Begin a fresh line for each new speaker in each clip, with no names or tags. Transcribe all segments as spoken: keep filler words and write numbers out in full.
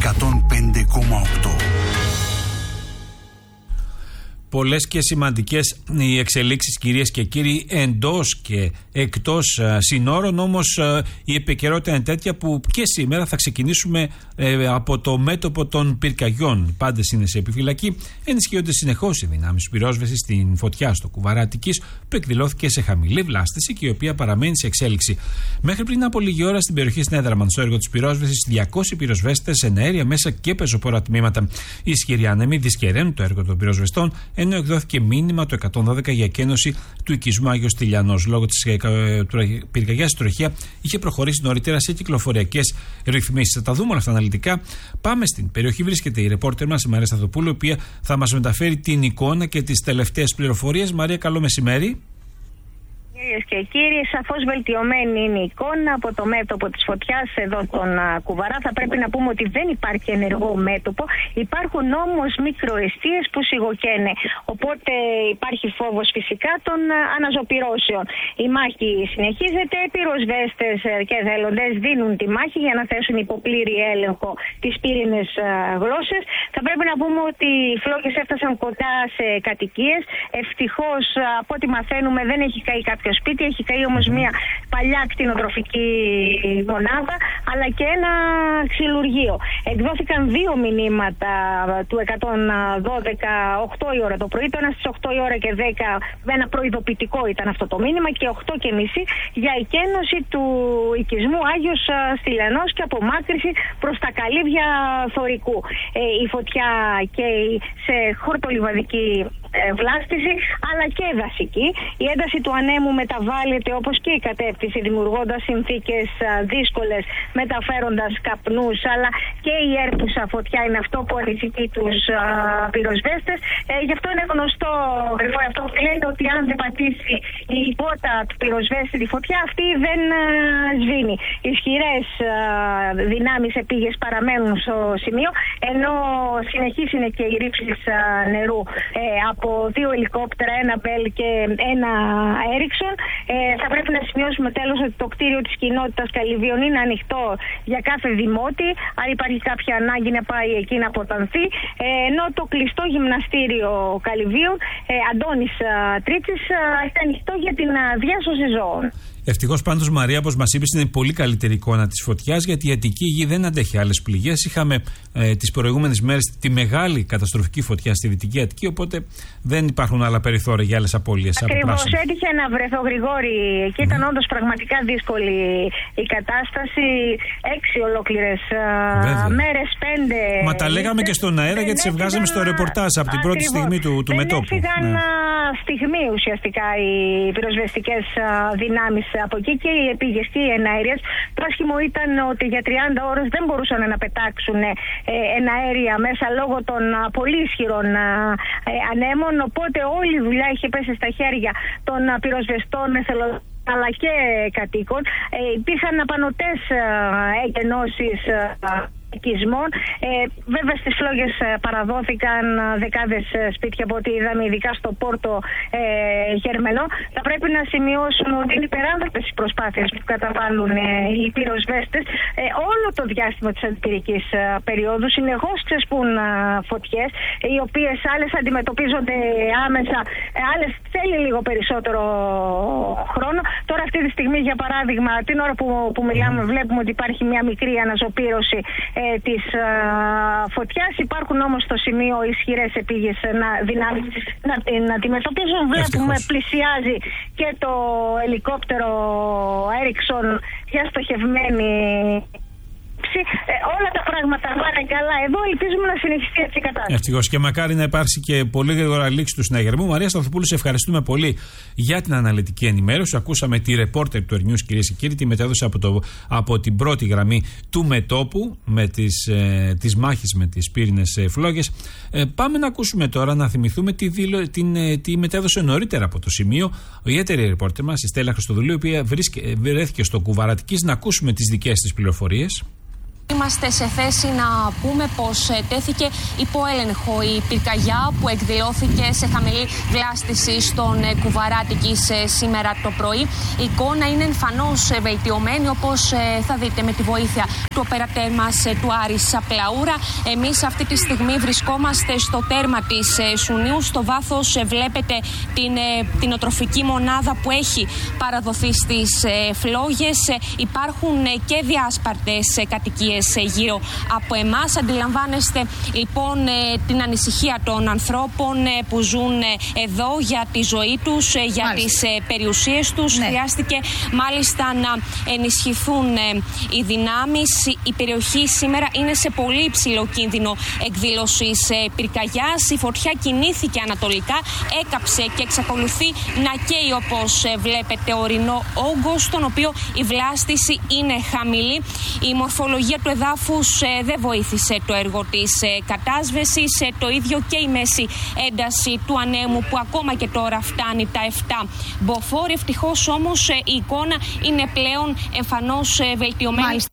εκατόν πέντε κόμμα οκτώ.
Πολλές και σημαντικές οι εξελίξεις, κυρίες και κύριοι, εντός και εκτός συνόρων, όμως η επικαιρότητα είναι τέτοια που και σήμερα θα ξεκινήσουμε ε, από το μέτωπο των πυρκαγιών. Πάντες είναι σε επιφυλακή, ενισχύονται συνεχώς οι δυνάμεις πυρόσβεσης στην φωτιά στο Κουβαρά Αττικής, που εκδηλώθηκε σε χαμηλή βλάστηση και η οποία παραμένει σε εξέλιξη. Μέχρι πριν από λίγη ώρα στην περιοχή Σνέδραμαν, στο έργο της πυρόσβεσης, διακόσιοι πυροσβέστες, εναέρια μέσα και πεζοπόρα τμήματα. Οι ισχυροί άνεμοι δυσκεραίνουν το έργο των πυροσβεστών, ενώ εκδόθηκε μήνυμα το εκατόν δώδεκα για εκένωση του οικισμού Άγιος Τηλιανός. Λόγω της πυρκαγιάς η τροχία είχε προχωρήσει νωρίτερα σε κυκλοφοριακές ρυθμίσεις. Θα τα δούμε όλα αυτά αναλυτικά. Πάμε στην περιοχή. Βρίσκεται η ρεπόρτερ μας, η Μαρία Σταθοπούλου, η οποία θα μας μεταφέρει την εικόνα και τις τελευταίες πληροφορίες. Μαρία, καλό μεσημέρι.
Κυρίες και κύριοι, σαφώς βελτιωμένη είναι η εικόνα από το μέτωπο της φωτιάς εδώ στον Κουβαρά. Θα πρέπει να πούμε ότι δεν υπάρχει ενεργό μέτωπο, υπάρχουν όμως μικροαιστείες που σιγοκαίνε. Οπότε υπάρχει φόβος φυσικά των αναζωπυρώσεων. Η μάχη συνεχίζεται, πυροσβέστες και εθελοντές δίνουν τη μάχη για να θέσουν υπό πλήρη έλεγχο τις πύρινες γλώσσες. Θα πρέπει να πούμε ότι οι φλόγες έφτασαν κοντά σε κατοικίες. Ευτυχώς, από ό,τι μαθαίνουμε, δεν έχει καεί κάποιο σπίτι, έχει καεί όμως μια παλιά κτηνοτροφική μονάδα, αλλά και ένα ξυλουργείο. Εκδόθηκαν δύο μηνύματα του εκατόν δώδεκα, οκτώ η ώρα το πρωί, το ένα στις οκτώ η ώρα και δέκα, ένα προειδοποιητικό ήταν αυτό το μήνυμα, και οκτώ και μισή για εκένωση του οικισμού Άγιος Τηλιανός και απομάκρυση προς τα καλύβια Θωρικού. Ε, η φωτιά καίει σε χορτολιβαδική βλάστηση, αλλά και δασική. Η ένταση του ανέμου μεταβάλλεται όπως και η κατεύθυνση, δημιουργώντας συνθήκες δύσκολες, μεταφέροντας καπνούς, αλλά και η έρπουσα φωτιά είναι αυτό που ανησυχεί τους πυροσβέστες. Ε, γι' αυτό είναι γνωστό, βέβαια, αυτό που λένε, ότι αν δεν πατήσει η πότα του πυροσβέστη τη φωτιά, αυτή δεν α, σβήνει. Ισχυρές α, δυνάμεις επίγες παραμένουν στο σημείο, ενώ συνεχής είναι και οι ρήψεις α, νερού ε, από από δύο ελικόπτερα, ένα Μπέλ και ένα Έριξον. Ε, θα πρέπει να σημειώσουμε τέλος ότι το κτίριο της κοινότητας Καλυβίων είναι ανοιχτό για κάθε δημότη. Αν υπάρχει κάποια ανάγκη να πάει εκεί να αποτανθεί. Ε, ενώ το κλειστό γυμναστήριο Καλυβίων, ε, Αντώνης Τρίτσης, είναι ανοιχτό για την διάσωση ζώων.
Ευτυχώς πάντως, Μαρία, όπως μας είπες, είναι πολύ καλύτερη εικόνα της φωτιάς, γιατί η Αττική γη δεν αντέχει άλλες πληγές. Είχαμε ε, τις προηγούμενες μέρες τη μεγάλη καταστροφική φωτιά στη Δυτική Αττική, οπότε δεν υπάρχουν άλλα περιθώρια για άλλες απώλειες.
Ακριβώς, έτυχε να βρεθώ, Γρηγόρη, και ήταν mm. όντως πραγματικά δύσκολη η κατάσταση. Έξι ολόκληρες μέρες, πέντε.
Μα τα λέγαμε και στον αέρα, γιατί σε βγάζαμε στο ρεπορτάζ από την πρώτη στιγμή του, του μετώπου.
Έφυγαν ναι. στιγμή ουσιαστικά οι πυροσβεστικές δυνάμεις από εκεί και οι επίγειες και οι εναέριες. Το άσχημο ήταν ότι για τριάντα ώρες δεν μπορούσαν να πετάξουν εναέρια μέσα λόγω των πολύ ισχυρών ανέμων. Οπότε όλη η δουλειά είχε πέσει στα χέρια των πυροσβεστών, αλλά και κατοίκων. Ε, υπήρχαν απανωτές εκενώσεις οικισμών. Ε, βέβαια στις φλόγες παραδόθηκαν δεκάδες σπίτια από ό,τι είδαμε, ειδικά στο Πόρτο ε, Γερμενό. Θα πρέπει να σημειώσουμε ότι είναι υπεράνθρωπες οι προσπάθειες που καταβάλουν ε, οι πυροσβέστες ε, όλο το διάστημα της αντιπυρικής ε, περίοδου. Συνεχώς ξεσπούν ε, φωτιές, οι οποίες άλλες αντιμετωπίζονται άμεσα, ε, άλλες θέλει λίγο περισσότερο χρόνο. Τώρα αυτή τη στιγμή, για παράδειγμα, την ώρα που, που μιλάμε, βλέπουμε ότι υπάρχει μια μικρή αναζωπήρωση ε, της α, φωτιάς. Υπάρχουν όμως στο σημείο ισχυρές επίγειες να, δυνάμεις να την αντιμετωπίζουν. Βλέπουμε πλησιάζει και το ελικόπτερο Έριξον για στοχευμένη. Ε, όλα τα πράγματα πάνε καλά εδώ. Ελπίζουμε να συνεχιστεί έτσι η κατάσταση.
Ευτυχώς, και μακάρι να υπάρξει και πολύ γρήγορα λήξη του συναγερμού. Μαρία Σταθοπούλου, σε ευχαριστούμε πολύ για την αναλυτική ενημέρωση. Ακούσαμε τη ρεπόρτερ του Ερνιούς, κυρίες και κύριοι, τη μετέδωσε από, το, από την πρώτη γραμμή του μετώπου με τις, ε, τις μάχες με τις πύρινες ε, φλόγες. Ε, πάμε να ακούσουμε τώρα, να θυμηθούμε τι, δήλω, την, ε, τι μετέδωσε νωρίτερα από το σημείο η ιδιαίτερη ρεπόρτερ μας, η Στέλλα Χριστοδουλίου, η οποία βρέθηκε στο Κουβαρά Αττικής. Να ακούσουμε τις δικές της πληροφορίες.
Είμαστε σε θέση να πούμε πως τέθηκε υπό έλεγχο η πυρκαγιά που εκδηλώθηκε σε χαμηλή βλάστηση στον Κουβαρά Αττικής σήμερα το πρωί. Η εικόνα είναι εμφανώς βελτιωμένη, όπως θα δείτε με τη βοήθεια του οπερατέρ μας του Άρη Σαπλαούρα. Εμείς αυτή τη στιγμή βρισκόμαστε στο τέρμα της Σουνίου. Στο βάθος βλέπετε την, την οτροφική μονάδα που έχει παραδοθεί στις φλόγες. Υπάρχουν και διάσπαρτες κατοικίες γύρω από εμάς. Αντιλαμβάνεστε λοιπόν την ανησυχία των ανθρώπων που ζουν εδώ για τη ζωή τους, για μάλιστα. τις περιουσίες τους. Ναι. Χρειάστηκε μάλιστα να ενισχυθούν οι δυνάμεις. Η περιοχή σήμερα είναι σε πολύ υψηλό κίνδυνο εκδήλωσης πυρκαγιάς. Η φωτιά κινήθηκε ανατολικά, έκαψε και εξακολουθεί να καίει, όπως βλέπετε, ορεινό όγκο, στον οποίο η βλάστηση είναι χαμηλή. Η μορφολογία του εδάφους ε, δεν βοήθησε το έργο της ε, κατάσβεσης, ε, το ίδιο και η μέση ένταση του ανέμου που ακόμα και τώρα φτάνει τα επτά μποφόρ. Ευτυχώς όμως ε, η εικόνα είναι πλέον εμφανώς ε, βελτιωμένη. Μάλιστα.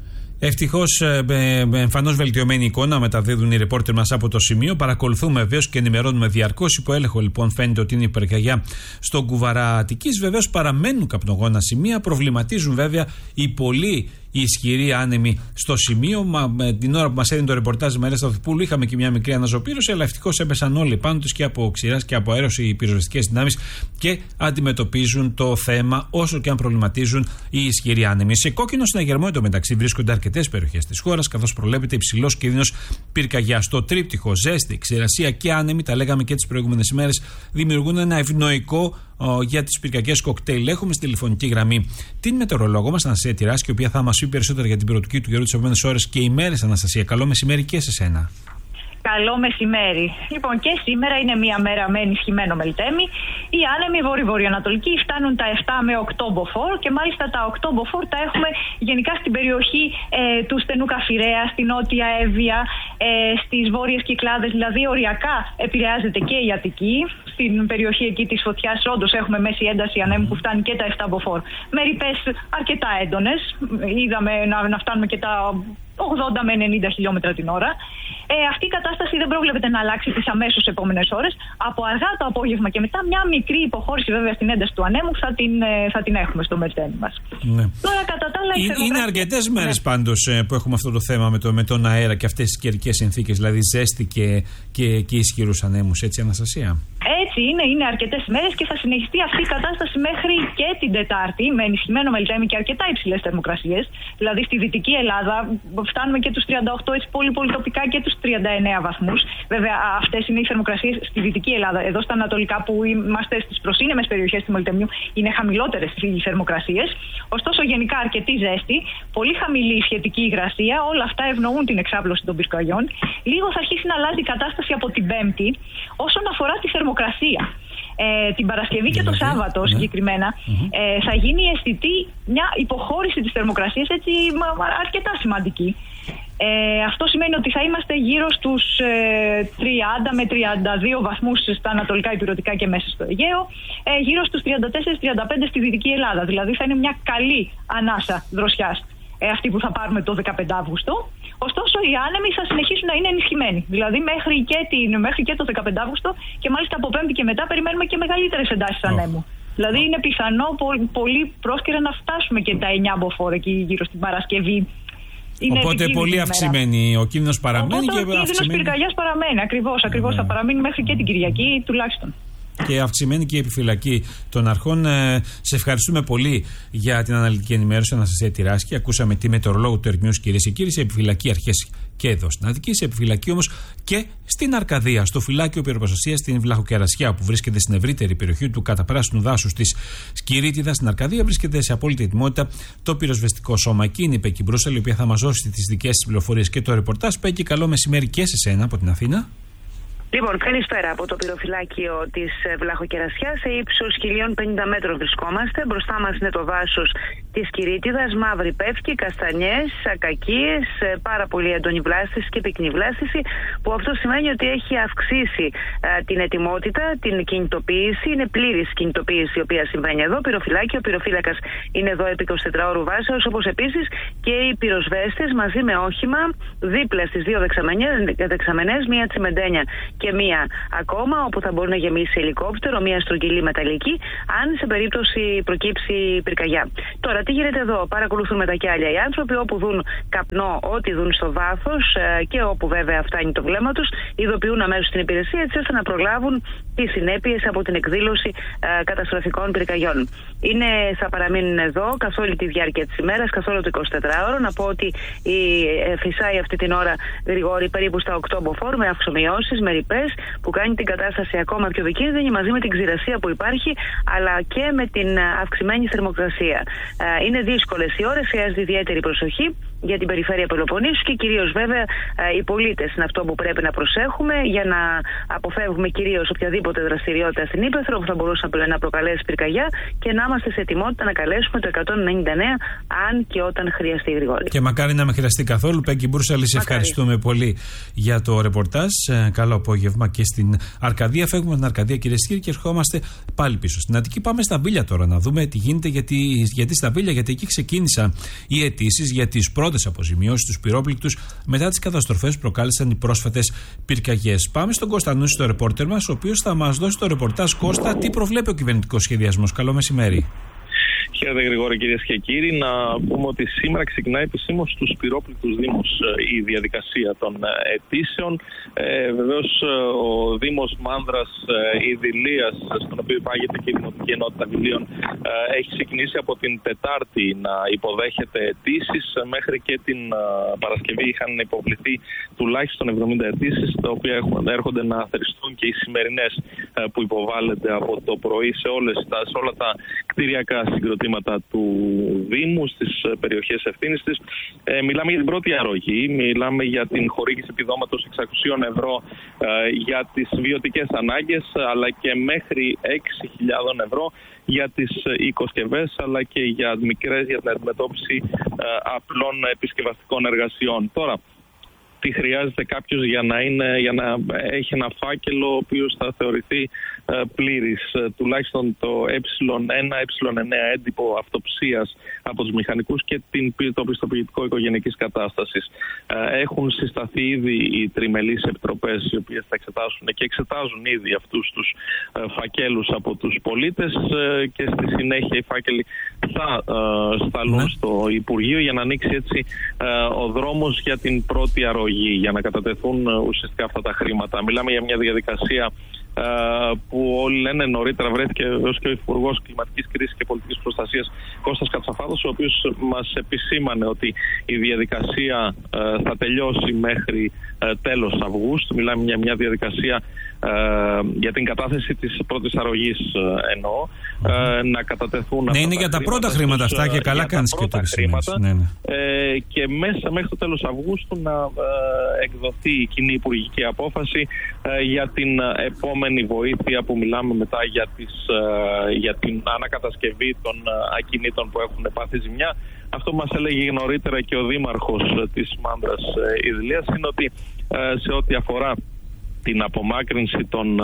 Ευτυχώς, εμφανώς βελτιωμένη εικόνα μεταδίδουν οι ρεπόρτερ μας από το σημείο. Παρακολουθούμε βεβαίως και ενημερώνουμε διαρκώς. Υπό έλεγχο λοιπόν φαίνεται ότι είναι η πυρκαγιά στον Κουβαρά Αττικής. Βεβαίως παραμένουν καπνογόνα σημεία. Προβληματίζουν βέβαια οι πολύ οι ισχυροί άνεμοι στο σημείο. Μα, με την ώρα που μας έδινε το ρεπορτάζ η Μαρία Σταθοπούλου, είχαμε και μια μικρή αναζωπήρωση, αλλά ευτυχώς έπεσαν όλοι πάνω τους και από ξηράς και από αέρος οι πυροσβεστικές δυνάμεις και αντιμετωπίζουν το θέμα, όσο και αν προβληματίζουν οι ισχυροί άνεμοι. Σε κόκκινο συναγερμό εντωμεταξύ βρίσκονται αρκετές περιοχές της χώρας, καθώς προβλέπεται υψηλός κίνδυνος πυρκαγιάς. Στο τρίπτυχο ζέστη, ξηρασία και άνεμοι, τα λέγαμε και τις προηγούμενες ημέρες, δημιουργούν ένα ευνοϊκό για τις πυρκαγιές κοκτέιλ. Έχουμε στη τηλεφωνική γραμμή την μετεωρολόγο μας, Αναστασία Τυράσκη, η οποία θα μας πει περισσότερα για την πυροτική του καιρού τις επόμενες ώρες και ημέρες. Αναστασία, καλό μεσημέρι και σε σένα.
Καλό μεσημέρι. Λοιπόν, και σήμερα είναι μια μέρα με ενισχυμένο μελτέμι. Οι άνεμοι βόρειο-βορειοανατολικοί φτάνουν τα επτά με οκτώ μποφόρ και μάλιστα τα οκτώ μποφόρ τα έχουμε γενικά στην περιοχή ε, του στενού Καφιρέα, στην νότια Εύβοια, ε, στις βόρειες Κυκλάδες, δηλαδή οριακά επηρεάζεται και η Αττική. Στην περιοχή εκεί της φωτιάς όντως έχουμε μέση ένταση ανέμου που φτάνει και τα επτά μποφόρ. Με ρηπές αρκετά έντονες. Είδαμε να, να φτάνουμε και τα ογδόντα με ενενήντα χιλιόμετρα την ώρα. Ε, αυτή η κατάσταση δεν προβλέπεται να αλλάξει τις αμέσως επόμενες ώρες. Από αργά το απόγευμα και μετά, μια μικρή υποχώρηση βέβαια στην ένταση του ανέμου θα την, θα την έχουμε στο μελτέμι μας. Ναι. Τώρα, κατά τα άλλα,
είναι, είναι αρκετές μέρες ναι. πάντως που έχουμε αυτό το θέμα με, το, με τον αέρα και αυτές τις καιρικές συνθήκες, δηλαδή ζέστη και, και, και ισχυρούς ανέμους, έτσι, Αναστασία?
Έτσι είναι, είναι αρκετές μέρες και θα συνεχιστεί αυτή η κατάσταση μέχρι και την Τετάρτη με ενισχυμένο μελτέμι και αρκετά υψηλές θερμοκρασίες. Δηλαδή στη Δυτική Ελλάδα φτάνουμε και τους τριάντα οκτώ, έτσι πολύ πολύ τοπικά και τους τριάντα εννέα βαθμούς. Βέβαια, αυτές είναι οι θερμοκρασίες στη Δυτική Ελλάδα. Εδώ στα ανατολικά που είμαστε στις προσύνεμες περιοχές του Μελτεμιού είναι χαμηλότερες οι θερμοκρασίες. Ωστόσο, γενικά αρκετή ζέστη, πολύ χαμηλή σχετική υγρασία, όλα αυτά ευνοούν την εξάπλωση των πυρκαγιών. Λίγο θα αρχίσει να αλλάζει η κατάσταση από την Πέμπτη όσον αφορά τη θερμοκρασία. Ε, την Παρασκευή και το Σάββατο ναι. συγκεκριμένα mm-hmm. ε, θα γίνει αισθητή μια υποχώρηση της θερμοκρασίας, έτσι αρκετά σημαντική. Ε, αυτό σημαίνει ότι θα είμαστε γύρω στους ε, τριάντα με τριάντα δύο βαθμούς στα ανατολικά ηπειρωτικά και μέσα στο Αιγαίο, ε, γύρω στους τριάντα τέσσερα με τριάντα πέντε στη Δυτική Ελλάδα. Δηλαδή θα είναι μια καλή ανάσα δροσιάς ε, αυτή που θα πάρουμε το δεκαπέντε Αύγουστο. Ωστόσο, οι άνεμοι θα συνεχίσουν να είναι ενισχυμένοι. Δηλαδή, μέχρι και, την, μέχρι και το δεκαπέντε Αύγουστο και μάλιστα από Πέμπτη και μετά περιμένουμε και μεγαλύτερες εντάσεις oh. ανέμου. Δηλαδή, oh. είναι πιθανό πο- πολύ πρόσκαιρα να φτάσουμε και τα εννιά μποφόρ εκεί γύρω στην Παρασκευή. Είναι
Οπότε πολύ αυξημένη ο κίνδυνος παραμένει.
Οπότε, και ο κίνδυνος πυρκαγιάς παραμένει. Ακριβώς, ακριβώς yeah. θα παραμείνει μέχρι και την Κυριακή τουλάχιστον.
Και αυξημένη και η επιφυλακή των αρχών. Ε, σε ευχαριστούμε πολύ για την αναλυτική ενημέρωση, Αναστασία Τυράσκη. Ακούσαμε τη μετεωρολόγου του Ερμιούς, κυρίες και κύριοι. Σε επιφυλακή αρχές και εδώ στην Αττική, σε επιφυλακή όμως και στην Αρκαδία, στο φυλάκιο πυροπροστασίας στην Βλαχοκερασιά, που βρίσκεται στην ευρύτερη περιοχή του καταπράσινου δάσους της Σκυρίτιδας. Στην Αρκαδία βρίσκεται σε απόλυτη ετοιμότητα το πυροσβεστικό σώμα. Εκεί είναι η Πέκη Μπρούσελ, η οποία θα μας δώσει τις δικές της πληροφορίες και το ρεπορτάζ. Πέκη, καλό μεσημέρι και σε σένα από την Αθήνα.
Λοιπόν, καλησπέρα από το πυροφυλάκιο της Βλαχοκερασιάς. Σε ύψος χίλια πενήντα μέτρων βρισκόμαστε. Μπροστά μας είναι το δάσος της Κυρίτιδας, μαύρη πεύκη, καστανιές, ακακίες, πάρα πολύ έντονη βλάστηση και πυκνή βλάστηση, που αυτό σημαίνει ότι έχει αυξήσει α, την ετοιμότητα, την κινητοποίηση. Είναι πλήρης κινητοποίηση η οποία συμβαίνει εδώ. Πυροφυλάκιο, ο πυροφύλακας είναι εδώ επί εικοσιτετράωρου βάσεως, όπως επίσης και οι πυροσβέστες μαζί με όχημα δίπλα στις δύο δεξαμενές, μία τσιμεντένια και μία ακόμα, όπου θα μπορεί να γεμίσει ελικόπτερο, μία στρογγυλή μεταλλική, αν σε περίπτωση προκύψει πυρκαγιά. Τώρα, τι γίνεται εδώ? Παρακολουθούν με τα κιάλια οι άνθρωποι, όπου δουν καπνό, ό,τι δουν στο βάθος και όπου βέβαια φτάνει το βλέμμα τους, ειδοποιούν αμέσως την υπηρεσία, έτσι ώστε να προλάβουν τις συνέπειες από την εκδήλωση ε, καταστροφικών πυρκαγιών. Είναι, θα παραμείνουν εδώ καθ' όλη τη διάρκεια της ημέρας, καθ' όλο το εικοσιτετράωρο. Να πω ότι η, ε, φυσάει αυτή την ώρα, Γρηγόρη, περίπου στα οκτώ μποφόρ, με αυξομοιώσεις, με ρηπές, που κάνει την κατάσταση ακόμα πιο επικίνδυνη, μαζί με την ξηρασία που υπάρχει, αλλά και με την αυξημένη θερμοκρασία. Ε, είναι δύσκολες οι ώρες, χρειάζεται ιδιαίτερη προσοχή για την περιφέρεια Πελοποννήσου και κυρίως βέβαια οι πολίτες είναι αυτό που πρέπει να προσέχουμε για να αποφεύγουμε κυρίως οποιαδήποτε δραστηριότητα στην ύπαιθρο που θα μπορούσε να προκαλέσει πυρκαγιά και να είμαστε σε ετοιμότητα να καλέσουμε το εκατόν ενενήντα εννέα αν και όταν χρειαστεί, Γρηγόρη. Και
μακάρι να μην χρειαστεί καθόλου. Πέγκη Μπούρσαλη, σε ευχαριστούμε πολύ για το ρεπορτάζ. Καλό απόγευμα και στην Αρκαδία. Φεύγουμε την Αρκαδία, κυρίες και κύριοι, και ερχόμαστε πάλι πίσω στην Αττική. Πάμε στα Βίλια τώρα να δούμε τι γίνεται, γιατί, γιατί στα Βίλια, γιατί εκεί ξεκίνησαν οι αιτήσεις για τις πρώτες αποζημιώσεις στους πυρόπληκτους μετά τις καταστροφές που προκάλεσαν οι πρόσφατες πυρκαγιές. Πάμε στον Κωνσταντινούση, το ρεπόρτερ μας, ο οποίος θα μας δώσει το ρεπορτάζ. Κώστα, τι προβλέπει ο κυβερνητικός σχεδιασμός? Καλό μεσημέρι.
Χαίρετε, Γρηγόρη, κυρίες και κύριοι. Να πούμε ότι σήμερα ξεκινάει επισήμως στους πυρόπληκτους Δήμους η διαδικασία των αιτήσεων. Ε, βεβαίως, ο Δήμος Μάνδρας Ιδηλίας, στον οποίο υπάγεται και η Δημοτική Ενότητα Βιλίων, έχει ξεκινήσει από την Τετάρτη να υποδέχεται αιτήσεις. Μέχρι και την Παρασκευή είχαν υποβληθεί τουλάχιστον εβδομήντα αιτήσεις, τα οποία έρχονται να θεριστούν και οι σημερινές που υποβάλλονται από το πρωί σε, όλες, σε όλα τα κτηριακά συγκροτήματα του Δήμου, στις περιοχές ευθύνης της. Ε, μιλάμε για την πρώτη αρρωγή, μιλάμε για την χορήγηση επιδόματος εξακόσια ευρώ ε, για τις βιωτικές ανάγκες, αλλά και μέχρι έξι χιλιάδες ευρώ για τις οικοσκευές, αλλά και για μικρές, για την αντιμετώπιση ε, απλών επισκευαστικών εργασιών. Τώρα, τι χρειάζεται κάποιος για να, είναι, για να έχει ένα φάκελο ο οποίος θα θεωρηθεί ε, πλήρης, ε, τουλάχιστον το ε ένα, ε εννέα έντυπο αυτοψίας από τους μηχανικούς και την, το πιστοποιητικό οικογενειακής κατάστασης. Ε, έχουν συσταθεί ήδη οι τριμελείς επιτροπές, οι οποίες θα εξετάσουν και εξετάζουν ήδη αυτούς τους ε, φακέλους από τους πολίτες ε, και στη συνέχεια οι φάκελοι θα ε, σταλούν ναι. στο Υπουργείο για να ανοίξει έτσι ε, ο δρόμος για την πρώτη αρρωγή, για να κατατεθούν ουσιαστικά αυτά τα χρήματα. Μιλάμε για μια διαδικασία ε, που όλοι λένε νωρίτερα βρέθηκε βεβαίως και ο Υπουργός Κλιματικής Κρίσης και Πολιτικής Προστασίας Κώστας Κατσαφάδος, ο οποίος μας επισήμανε ότι η διαδικασία ε, θα τελειώσει μέχρι ε, τέλος Αυγούστου. Μιλάμε για μια διαδικασία ε, για την κατάθεση της πρώτης αρρωγής ε, εννοώ, ε, να κατατεθούν
ναι,
αυτά
είναι
τα
για τα πρώτα χρήματα
τους,
αυτά και καλά κάνεις και το
χρήματα,
ναι, ναι.
Ε, και μέσα μέχρι το τέλος Αυγούστου να ε, εκδοθεί η κοινή υπουργική απόφαση ε, για την επόμενη βοήθεια που μιλάμε μετά για, τις, ε, για την ανακατασκευή των ε, ακινήτων που έχουν πάθει ζημιά. Αυτό που μας έλεγε νωρίτερα και ο Δήμαρχος της Μάνδρας ε, Ιδηλίας είναι ότι ε, σε ό,τι αφορά την απομάκρυνση των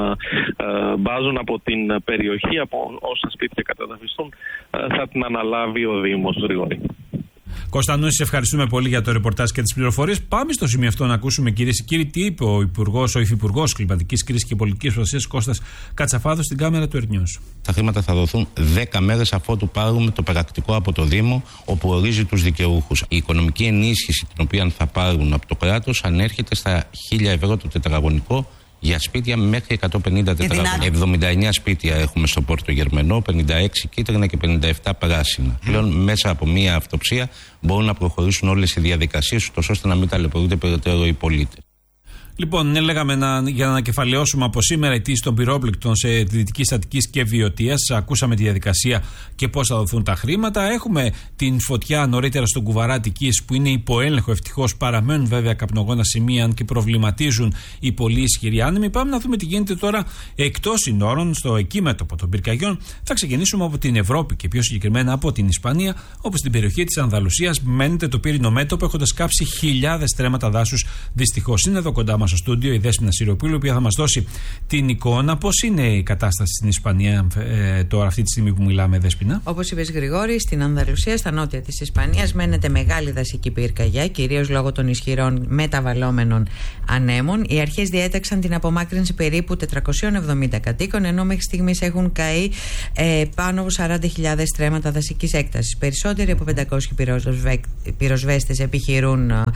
ε, μπάζων από την περιοχή, από όσα σπίτια καταδαφιστούν, ε, θα την αναλάβει ο Δήμος, Γρηγόρη.
Κωνσταντινούση, σε ευχαριστούμε πολύ για το ρεπορτάζ και τις πληροφορίες. Πάμε στο σημείο αυτό να ακούσουμε, κυρίες και κύριοι, τι είπε ο Υπουργός, ο Υφυπουργός Κλιματικής Κρίσης και Πολιτικής Προστασίας Κώστας Κατσαφάδος στην κάμερα του Ερνιούς.
Τα χρήματα θα δοθούν δέκα μέρες αφότου πάρουμε το πρακτικό από το Δήμο, όπου ορίζει τους δικαιούχους. Η οικονομική ενίσχυση την οποία θα πάρουν από το κράτος ανέρχεται στα χίλια ευρώ το τετραγωνικό για σπίτια μέχρι εκατόν πενήντα τετραγωνικά. εβδομήντα εννέα σπίτια έχουμε στο Πόρτο Γερμενό, πενήντα έξι κίτρινα και πενήντα επτά πράσινα. Mm. Πλέον μέσα από μία αυτοψία μπορούν να προχωρήσουν όλες οι διαδικασίες, ώστε να μην ταλαιπωρούνται περαιτέρω οι πολίτες.
Λοιπόν, λέγαμε να, για να ανακεφαλαιώσουμε από σήμερα η τύχη των πυρόπληκτων σε Δυτικής Αττικής και Βιωτίας. Ακούσαμε τη διαδικασία και πώς θα δοθούν τα χρήματα. Έχουμε την φωτιά νωρίτερα στον Κουβαρά Αττικής που είναι υποέλεγχο. Ευτυχώς παραμένουν βέβαια καπνογόνα σημεία και προβληματίζουν οι πολύ ισχυροί άνεμοι. Πάμε να δούμε τι γίνεται τώρα εκτός συνόρων, στο εκεί μέτωπο των πυρκαγιών. Θα ξεκινήσουμε από την Ευρώπη και πιο συγκεκριμένα από την Ισπανία, όπου στην περιοχή της Ανδαλουσίας μένεται το πύρινο μέτωπο, έχοντας κάψει χιλιάδες στρέμματα δάσους. Δυστυχώς είναι εδώ κοντά μας στο στούντιο η Δέσποινα Σιριοπούλου, η οποία θα μας δώσει την εικόνα. Πώς είναι η κατάσταση στην Ισπανία ε, τώρα, αυτή τη στιγμή που μιλάμε, Δέσποινα?
Όπως είπες, Γρηγόρη, στην Ανδαλουσία, στα νότια της Ισπανίας, μένεται μεγάλη δασική πυρκαγιά, κυρίως λόγω των ισχυρών μεταβαλλόμενων ανέμων. Οι αρχές διέταξαν την απομάκρυνση περίπου τετρακόσιων εβδομήντα κατοίκων, ενώ μέχρι στιγμής έχουν καεί ε, πάνω από σαράντα χιλιάδες στρέμματα δασικής έκτασης. Περισσότεροι από πεντακόσιοι πυροσβέ, πυροσβέστες επιχειρούν α,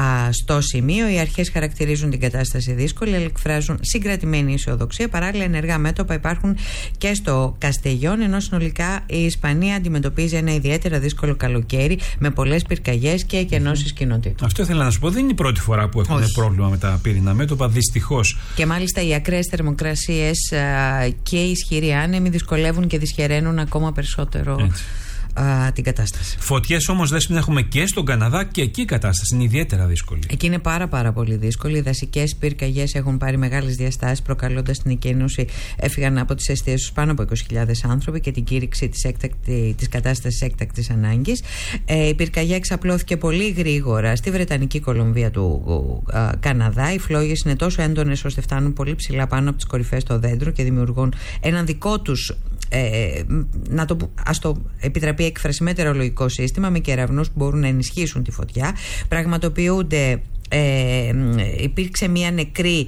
στο σημείο. Οι αρχές χαρακτηρίζουν την κατάσταση δύσκολη, αλλά εκφράζουν συγκρατημένη αισιοδοξία. Παράλληλα, ενεργά μέτωπα υπάρχουν και στο Καστεγιόν, ενώ συνολικά η Ισπανία αντιμετωπίζει ένα ιδιαίτερα δύσκολο καλοκαίρι με πολλές πυρκαγιές και εκενώσεις κοινοτήτων.
Αυτό ήθελα να σου πω. Δεν είναι η πρώτη φορά που έχουν πρόβλημα με τα πύρινα μέτωπα, δυστυχώς.
Και μάλιστα οι ακραίες θερμοκρασίες και οι ισχυροί άνεμοι δυσκολεύουν και δυσχεραίνουν ακόμα περισσότερο Έτσι. Α, την κατάσταση.
Φωτιές όμως δεν έχουμε και στον Καναδά, και εκεί η κατάσταση είναι ιδιαίτερα δύσκολη.
Εκεί είναι πάρα πάρα πολύ δύσκολη. Οι δασικές πυρκαγιές έχουν πάρει μεγάλες διαστάσεις, προκαλώντας την εκένωση. Έφυγαν από τις αιστείες τους πάνω από είκοσι χιλιάδες άνθρωποι και την κήρυξη της, έκτακτη, της κατάστασης έκτακτης ανάγκης. Ε, η πυρκαγιά εξαπλώθηκε πολύ γρήγορα στη Βρετανική Κολομβία του α, Καναδά. Οι φλόγες είναι τόσο έντονες ώστε φτάνουν πολύ ψηλά πάνω από τις κορυφές στο δέντρο και δημιουργούν έναν δικό τους, Ε, να το, ας το επιτραπεί έκφραση, μετεωρολογικό σύστημα με κεραυνούς που μπορούν να ενισχύσουν τη φωτιά. Πραγματοποιούνται Ε, υπήρξε μια νεκρή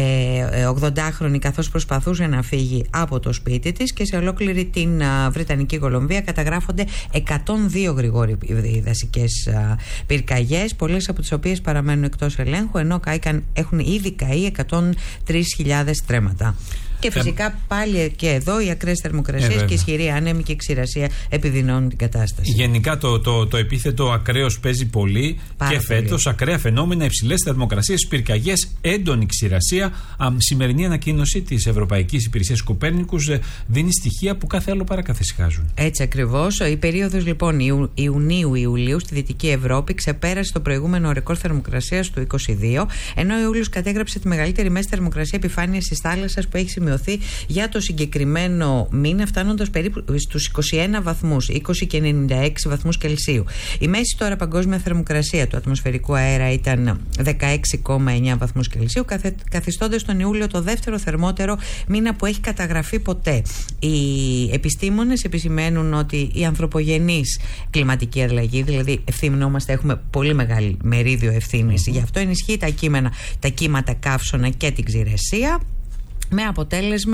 ε, ογδοντάχρονη καθώς προσπαθούσε να φύγει από το σπίτι της, και σε ολόκληρη την α, Βρετανική Κολομβία καταγράφονται εκατόν δύο γρηγόροι δασικές α, πυρκαγιές, πολλές από τις οποίες παραμένουν εκτός ελέγχου, ενώ κάηκαν, έχουν ήδη καεί εκατόν τρεις χιλιάδες στρέμματα. Και φυσικά πάλι και εδώ οι ακραίες θερμοκρασίες ε, και ισχυρή άνεμη και ξηρασία επιδεινώνουν την κατάσταση.
Γενικά το, το, το επίθετο ακραίος παίζει πολύ. Πάρα και φέτος ακραία φαινόμενα, υψηλές θερμοκρασίες, πυρκαγιές, έντονη ξηρασία. Α, σημερινή ανακοίνωση της Ευρωπαϊκής Υπηρεσίας Κοπέρνικους ε, δίνει στοιχεία που κάθε άλλο παρακαθησυχάζουν.
Έτσι ακριβώς. Η περίοδος λοιπόν Ιου, Ιουνίου-Ιουλίου στη Δυτική Ευρώπη ξεπέρασε το προηγούμενο ρεκόρ θερμοκρασίας του είκοσι δύο, ενώ ο Ιούλιος κατέγραψε τη μεγαλύτερη μέση θερμοκρασία επιφάνειας της θάλασσας που έχει σημειωθεί για το συγκεκριμένο μήνα, φτάνοντας περίπου στους είκοσι ένα βαθμούς, είκοσι και ενενήντα έξι βαθμούς Κελσίου. Η μέση τώρα παγκόσμια θερμοκρασία του ατμοσφαιρικού αέρα ήταν δεκαέξι κόμμα εννιά βαθμούς Κελσίου, καθιστώντας τον Ιούλιο το δεύτερο θερμότερο μήνα που έχει καταγραφεί ποτέ. Οι επιστήμονες επισημαίνουν ότι η ανθρωπογενής κλιματική αλλαγή, δηλαδή ευθυνόμαστε, έχουμε πολύ μεγάλη μερίδιο ευθύνης, γι' αυτό ενισχύει τα, κείμενα, τα κύματα καύσωνα και την ξηρεσία, με αποτέλεσμα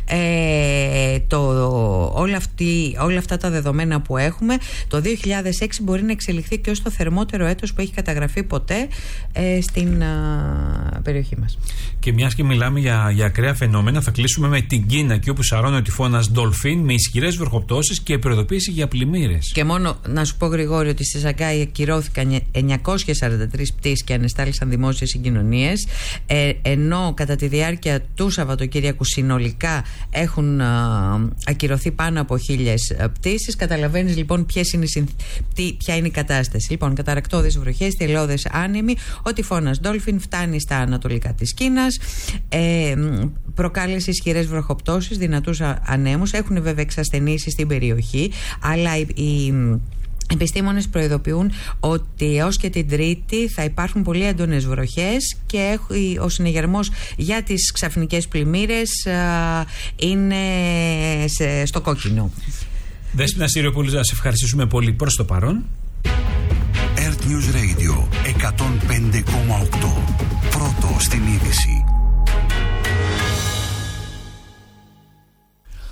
ε, το, όλα, αυτή, όλα αυτά τα δεδομένα που έχουμε, το δύο χιλιάδες έξι μπορεί να εξελιχθεί και ως το θερμότερο έτος που έχει καταγραφεί ποτέ ε, στην α, περιοχή μας.
Και μιας και μιλάμε για, για ακραία φαινόμενα, θα κλείσουμε με την Κίνα, και όπου σαρώνει ο τυφώνας Ντολφίν με ισχυρές βροχοπτώσεις και προειδοποίηση για πλημμύρες.
Και μόνο να σου πω, Γρηγόρη, ότι στη Σαγκάη ακυρώθηκαν εννιακόσιες σαράντα τρεις πτήσεις και ανεστάλησαν δημόσιες συγκοινωνίες, ε, ενώ κατά τη διάρκεια του Σαββατοκύριακου συνολικά έχουν α, ακυρωθεί πάνω από χίλιες πτήσεις. Καταλαβαίνεις λοιπόν ποιες είναι οι, τι, ποια είναι η κατάσταση. Λοιπόν, καταρρακτώδεις βροχές, τελώδες άνεμοι, ο τυφώνας Ντόλφιν φτάνει στα ανατολικά της Κίνας, ε, προκάλεσε ισχυρές βροχοπτώσεις, δυνατούς ανέμους, έχουν βέβαια εξασθενήσει στην περιοχή, αλλά οι, οι επιστήμονες προειδοποιούν ότι έως και την Τρίτη θα υπάρχουν πολύ έντονες βροχές και ο συνεγερμός για τις ξαφνικές πλημμύρες α, είναι σε, στο κόκκινο.
Δέσποινα Σιριοπούλου, να σε ευχαριστήσουμε πολύ προς το παρόν.
Earth News Radio εκατόν πέντε κόμμα οκτώ. Πρώτο στην είδηση.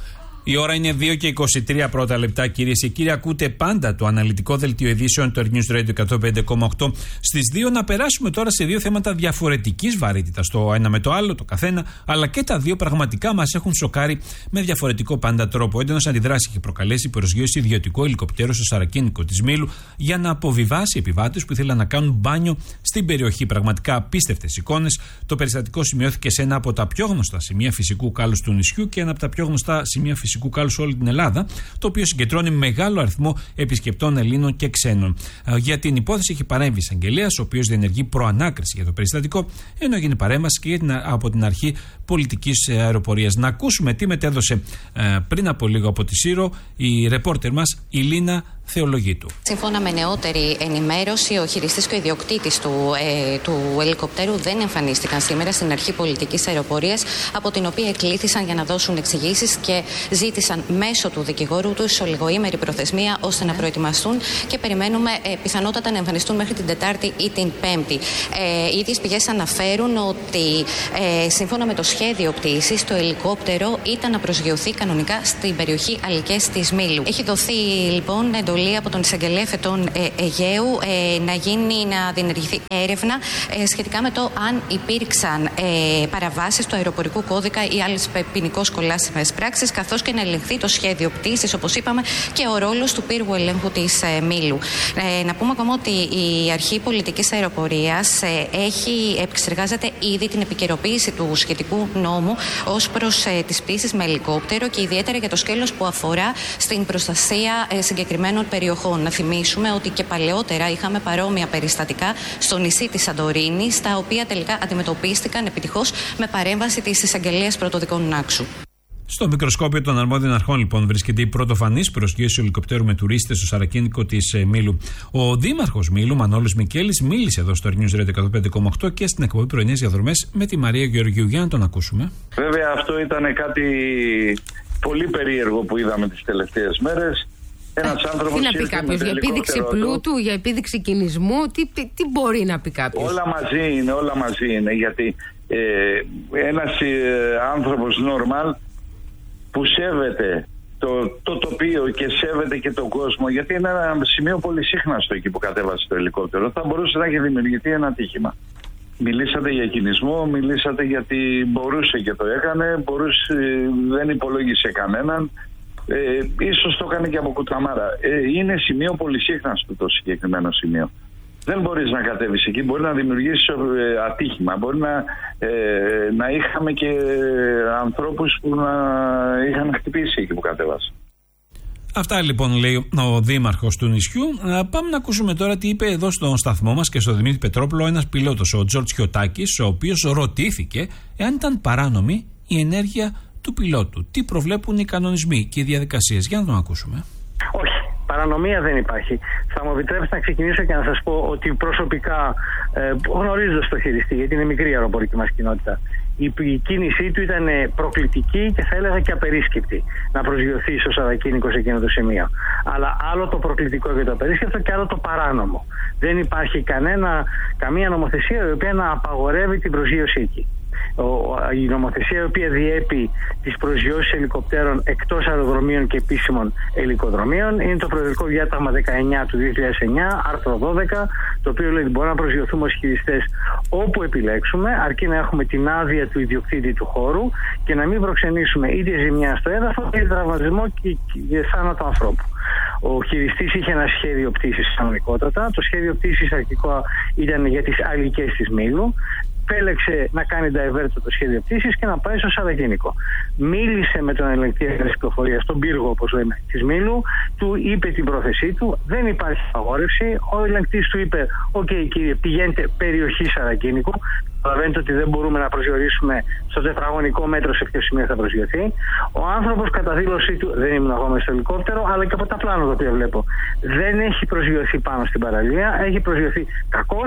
Η ώρα είναι δύο και είκοσι τρία πρώτα λεπτά, κυρίες και κύριοι. Ακούτε πάντα το αναλυτικό δελτίο ειδήσεων του News Radio εκατόν πέντε κόμμα οκτώ. Στις δύο να περάσουμε τώρα σε δύο θέματα διαφορετικής βαρύτητας. Το ένα με το άλλο, το καθένα, αλλά και τα δύο πραγματικά μας έχουν σοκάρει με διαφορετικό πάντα τρόπο. Έντονες αντιδράσεις έχει προκαλέσει η προσγείωση ιδιωτικού ελικοπτέρου στο Σαρακίνικο της Μήλου για να αποβιβάσει επιβάτες που ήθελαν να κάνουν μπάνιο στην περιοχή. Πραγματικά απίστευτες εικόνες. Το περιστατικό σημειώθηκε σε ένα από τα πιο γνωστά σημεία φυσικού κάλους του νησιού και ένα από τα πιο γνωστά σημεία φυσικού κάλου σε όλη την Ελλάδα, το οποίο συγκεντρώνει μεγάλο αριθμό επισκεπτών Ελλήνων και ξένων. Για την υπόθεση έχει παρέμβει εισαγγελέας, ο οποίος διενεργεί προανάκριση για το περιστατικό, ενώ έγινε παρέμβαση και από την αρχή πολιτικής αεροπορίας. Να ακούσουμε τι μετέδωσε πριν από λίγο από τη Σύρο η ρεπόρτερ μας, η Λίνα Θεολογίτου.
Σύμφωνα με νεότερη ενημέρωση, ο χειριστής και ο ιδιοκτήτης του, ε, του ελικοπτέρου δεν εμφανίστηκαν σήμερα στην αρχή πολιτικής αεροπορίας, από την οποία εκλήθησαν για να δώσουν εξηγήσεις και ζήτησαν μέσω του δικηγόρου τους ολιγοήμερη προθεσμία ώστε να προετοιμαστούν και περιμένουμε ε, πιθανότατα να εμφανιστούν μέχρι την Τετάρτη ή την Πέμπτη. Ε, οι ίδιες πηγές αναφέρουν ότι ε, σύμφωνα με το σχέδιο πτήσης, το ελικόπτερο ήταν να προσγειωθεί κανονικά στην περιοχή Αλικές της Μήλου. Έχει δοθεί λοιπόν εντολή από τον εισαγγελέα Φετών ε, Αιγαίου ε, να γίνει, να διενεργηθεί έρευνα ε, σχετικά με το αν υπήρξαν ε, παραβάσεις του αεροπορικού κώδικα ή άλλες ποινικώς κολάσιμες πράξεις, καθώς και να ελεγχθεί το σχέδιο πτήσης, όπως είπαμε, και ο ρόλος του πύργου ελέγχου της ε, Μήλου. Ε, να πούμε ακόμα ότι η Αρχή Πολιτικής Αεροπορίας ε, έχει επεξεργάζεται ήδη την επικαιροποίηση του σχετικού νόμου ως προς ε, τις πτήσεις με ελικόπτερο και ιδιαίτερα για το σκέλος που αφορά στην προστασία ε, συγκεκριμένων περιοχών. Να θυμίσουμε ότι και παλαιότερα είχαμε παρόμοια περιστατικά στο νησί της Σαντορίνης, τα οποία τελικά αντιμετωπίστηκαν επιτυχώς με παρέμβαση της Εισαγγελίας Πρωτοδικών Νάξου.
Στο μικροσκόπιο των αρμόδιων αρχών, λοιπόν, βρίσκεται η πρωτοφανής προσγείωση ελικοπτέρου με τουρίστες στο Σαρακίνικο της ε, Μήλου. Ο δήμαρχος Μήλου, Μανώλης Μικέλης, μίλησε εδώ στο News Radio εκατόν πέντε κόμμα οκτώ και στην εκπομπή Πρωινές Διαδρομές με τη Μαρία Γεωργίου. Για να τον ακούσουμε.
Βέβαια, αυτό ήταν κάτι πολύ περίεργο που είδαμε τις τελευταίες μέρες. Ένας άνθρωπος.
Τι να πει κάποιος, για επίδειξη πλούτου, για επίδειξη κινησμού, τι, τι, τι μπορεί να πει κάποιος.
Όλα μαζί είναι, όλα μαζί είναι. Γιατί ε, ένας ε, άνθρωπος normal που σέβεται το, το τοπίο και σέβεται και τον κόσμο, γιατί είναι ένα σημείο πολύ σύχναστο εκεί που κατέβασε το ελικόπτερο, θα μπορούσε να έχει δημιουργηθεί ένα ατύχημα. Μιλήσατε για κινησμό, μιλήσατε γιατί μπορούσε και το έκανε, μπορούσε, δεν υπολόγισε κανέναν. Ε, ίσως το έκανε και από κουταμάρα. Ε, είναι σημείο πολυσύχναστο το συγκεκριμένο σημείο. Δεν μπορείς να κατέβεις εκεί, μπορεί να δημιουργήσει ε, ατύχημα, μπορεί να, ε, να είχαμε και ανθρώπους που να είχαν χτυπήσει εκεί που κατέβασε.
Αυτά λοιπόν λέει ο δήμαρχος του νησιού. Πάμε να ακούσουμε τώρα τι είπε εδώ στον σταθμό μας και στο Δημήτρη Πετρόπουλο ένας πιλότος, ο Τζορτζ Χιωτάκης, ο οποίος ρωτήθηκε εάν ήταν παράνομη η ενέργεια του πιλότου. Τι προβλέπουν οι κανονισμοί και οι διαδικασίες. Για να τον ακούσουμε.
Όχι, παρανομία δεν υπάρχει. Θα μου επιτρέψετε να ξεκινήσω και να σας πω ότι προσωπικά, ε, γνωρίζοντας το χειριστή, γιατί είναι μικρή η αεροπορική μας κοινότητα, η, η κίνησή του ήταν προκλητική και θα έλεγα και απερίσκεπτη να προσγειωθεί στο Σαρακίνικο σε εκείνο το σημείο. Αλλά άλλο το προκλητικό και το απερίσκεπτο και άλλο το παράνομο. Δεν υπάρχει κανένα, καμία νομοθεσία η οποία να απαγορεύει την προσγείωση εκεί. Η νομοθεσία η οποία διέπει τις προσγειώσεις ελικοπτέρων εκτός αεροδρομίων και επίσημων ελικοδρομίων είναι το Προεδρικό Διάταγμα δεκαεννιά του δύο χιλιάδες εννιά, άρθρο δώδεκα, το οποίο λέει ότι μπορούμε να προσγειωθούμε ως χειριστές όπου επιλέξουμε, αρκεί να έχουμε την άδεια του ιδιοκτήτη του χώρου και να μην προξενήσουμε είτε ζημιά στο έδαφος είτε τραυματισμό και θάνατο ανθρώπου. Ο χειριστής είχε ένα σχέδιο πτήσης κανονικότατα. Το σχέδιο πτήσης αρχικό ήταν για τις Αλικές της Μήλου. Επέλεξε να κάνει divert το σχέδιο πτήσης και να πάει στο Σαρακίνικο. Μίλησε με τον ελεγκτή αέρας κυκλοφορίας, τον πύργο όπως λέμε της Μήλου, του είπε την πρόθεσή του, δεν υπάρχει απαγόρευση. Ο ελεγκτής του είπε: «Οκ, okay, κύριε, πηγαίνετε περιοχή Σαρακίνικο». Καταλαβαίνετε ότι δεν μπορούμε να προσδιορίσουμε στο τετραγωνικό μέτρο σε ποιο σημείο θα προσγειωθεί. Ο άνθρωπος κατά δήλωσή του, δεν ήμουν εγώ μες στο ελικόπτερο, αλλά και από τα πλάνα τα οποία βλέπω, δεν έχει προσγειωθεί πάνω στην παραλία, έχει προσγειωθεί κακώς,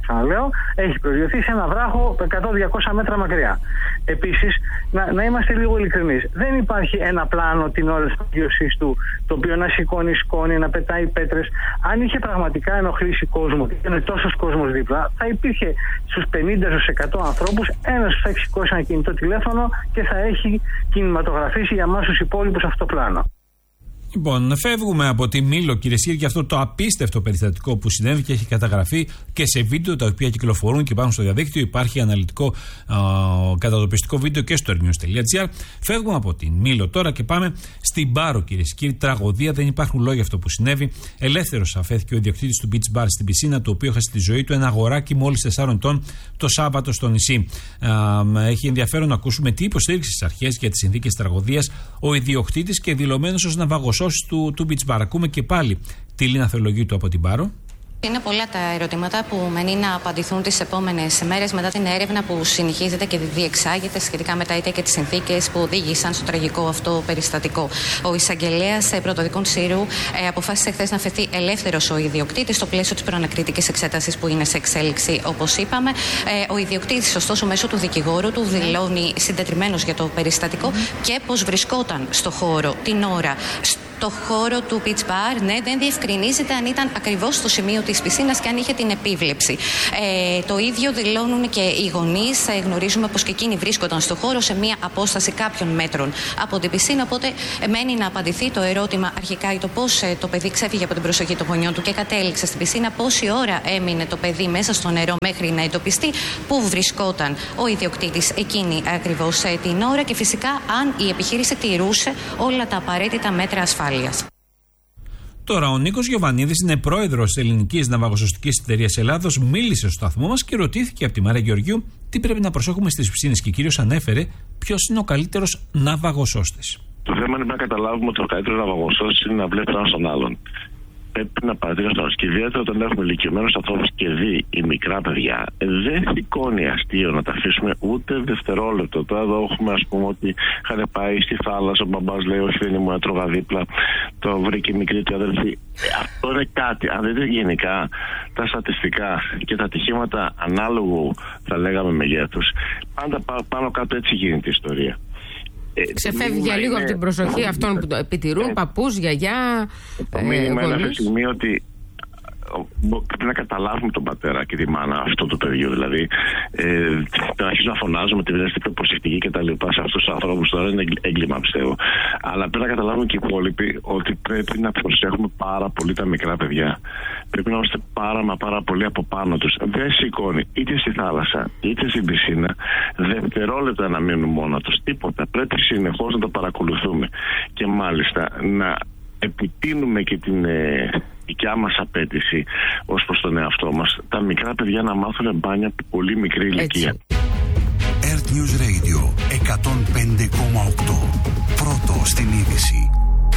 ξαναλέω, έχει προσγειωθεί σε ένα βράχο εκατό με διακόσια μέτρα μακριά. Επίσης, να, να είμαστε λίγο ειλικρινείς. Δεν υπάρχει ένα πλάνο την ώρα της προσγείωσής του, το οποίο να σηκώνει σκόνη, να πετάει πέτρες. Αν είχε πραγματικά ενοχλήσει κόσμο, είναι τόσος κόσμος δίπλα, θα υπήρχε στους πενήντα στους εκατό ανθρώπους ένας που θα έχει σηκώσει ένα κινητό τηλέφωνο και θα έχει κινηματογραφήσει για εμάς τους υπόλοιπους αυτό το πλάνο.
Λοιπόν, φεύγουμε από τη Μήλο, κύριε Σύρ, για αυτό το απίστευτο περιστατικό που συνέβη και έχει καταγραφεί και σε βίντεο τα οποία κυκλοφορούν και υπάρχουν στο διαδίκτυο. Υπάρχει αναλυτικό α, κατατοπιστικό βίντεο και στο airnews τελεία gr. Φεύγουμε από τη Μήλο τώρα και πάμε στην Πάρο, κύριε Σύρ. Τραγωδία, δεν υπάρχουν λόγια αυτό που συνέβη. Ελεύθερος αφέθηκε ο ιδιοκτήτης του beach bar στην πισίνα, του οποίου έχασε τη ζωή του ένα αγοράκι μόλις τεσσάρων ετών το Σάββατο στο νησί. Α, έχει ενδιαφέρον να ακούσουμε τι υποστήριξε στις αρχές για τις συνθήκες τραγωδίας ο ιδιοκτήτης και δηλωμένος ως ναυαγοσώστης του, του beach bar. Ακούμε και πάλι τη Λίνα Θεολογίου του από την Πάρο.
Είναι πολλά τα ερωτήματα που μένει να απαντηθούν τις επόμενες μέρες μετά την έρευνα που συνεχίζεται και διεξάγεται σχετικά με τα αίτια και τις συνθήκες που οδήγησαν στο τραγικό αυτό περιστατικό. Ο εισαγγελέας πρωτοδικών Σύρου ε, αποφάσισε χθες να φεθεί ελεύθερος ο ιδιοκτήτης στο πλαίσιο της προανακριτικής εξέτασης που είναι σε εξέλιξη, όπως είπαμε. Ε, ο ιδιοκτήτης, ωστόσο, μέσω του δικηγόρου του δηλώνει συντετριμμένος για το περιστατικό και πως βρισκόταν στο χώρο την ώρα. Το χώρο του beach bar, ναι, δεν διευκρινίζεται αν ήταν ακριβώς στο σημείο της πισίνας και αν είχε την επίβλεψη. Ε, το ίδιο δηλώνουν και οι γονείς. Ε, γνωρίζουμε πως και εκείνοι βρίσκονταν στο χώρο σε μία απόσταση κάποιων μέτρων από την πισίνα. Οπότε ε, μένει να απαντηθεί το ερώτημα αρχικά για το πώς ε, το παιδί ξέφυγε από την προσοχή των γονιών του και κατέληξε στην πισίνα, πόση ώρα έμεινε το παιδί μέσα στο νερό μέχρι να εντοπιστεί πού βρισκόταν ο ιδιοκτήτης εκείνη ακριβώς ε, την ώρα και φυσικά αν η επιχείρηση τηρούσε όλα τα απαραίτητα μέτρα ασφάλειας.
Τώρα, ο Νίκος Γιωβανίδης είναι πρόεδρος της Ελληνικής Ναυαγοσωστικής Εταιρείας Ελλάδος. Μίλησε στο σταθμό μας και ρωτήθηκε από τη Μαρία Γεωργίου τι πρέπει να προσέχουμε στις πισίνες και κυρίως ανέφερε ποιος είναι ο καλύτερος ναυαγοσώστης.
Το θέμα είναι να καταλάβουμε ότι ο καλύτερος ναυαγοσώστης είναι να βλέπει έναν στον άλλον. Πρέπει να παρατηρήσουμε και ιδιαίτερα όταν έχουμε ηλικιωμένους ανθρώπους και δει οι μικρά παιδιά, δεν σηκώνει αστείο να τα αφήσουμε ούτε δευτερόλεπτο. Τώρα εδώ έχουμε, ας πούμε, ότι είχαν πάει στη θάλασσα, ο μπαμπάς λέει: όχι, δεν ήμουν, έτρωγα δίπλα. Το βρήκε η μικρή του αδελφή. Αυτό είναι κάτι. Αν δείτε γενικά τα στατιστικά και τα ατυχήματα ανάλογου, θα λέγαμε, μεγέθους, πάντα πάνω κάτω έτσι γίνεται η ιστορία.
Ξεφεύγει για λίγο είναι... από την προσοχή αυτών που το επιτηρούν, ε, παππούς, γιαγιά.
Το μήνυμα είναι αυτή τη στιγμή ότι πρέπει να καταλάβουμε τον πατέρα και τη μάνα αυτού του παιδιού. Δηλαδή, ε, να αρχίσουμε να φωνάζουμε ότι δεν είστε πιο προσεκτικοί και τα λοιπά σε αυτούς τους ανθρώπους τώρα είναι έγκλημα, πιστεύω. Αλλά πρέπει να καταλάβουμε και οι υπόλοιποι ότι πρέπει να προσέχουμε πάρα πολύ τα μικρά παιδιά. Πρέπει να είμαστε πάρα μα πάρα πολύ από πάνω τους. Δεν σηκώνει είτε στη θάλασσα είτε στην πισίνα δευτερόλεπτα να μείνουν μόνο τους. Τίποτα. Πρέπει συνεχώς να το παρακολουθούμε. Και μάλιστα να επιτείνουμε και την ε, δικιά μας απέτηση ως προς τον εαυτό μας. Τα μικρά παιδιά να μάθουν μπάνια από πολύ μικρή ηλικία.
Earth News Radio εκατόν πέντε κόμμα οκτώ. Πρώτο στην είδηση.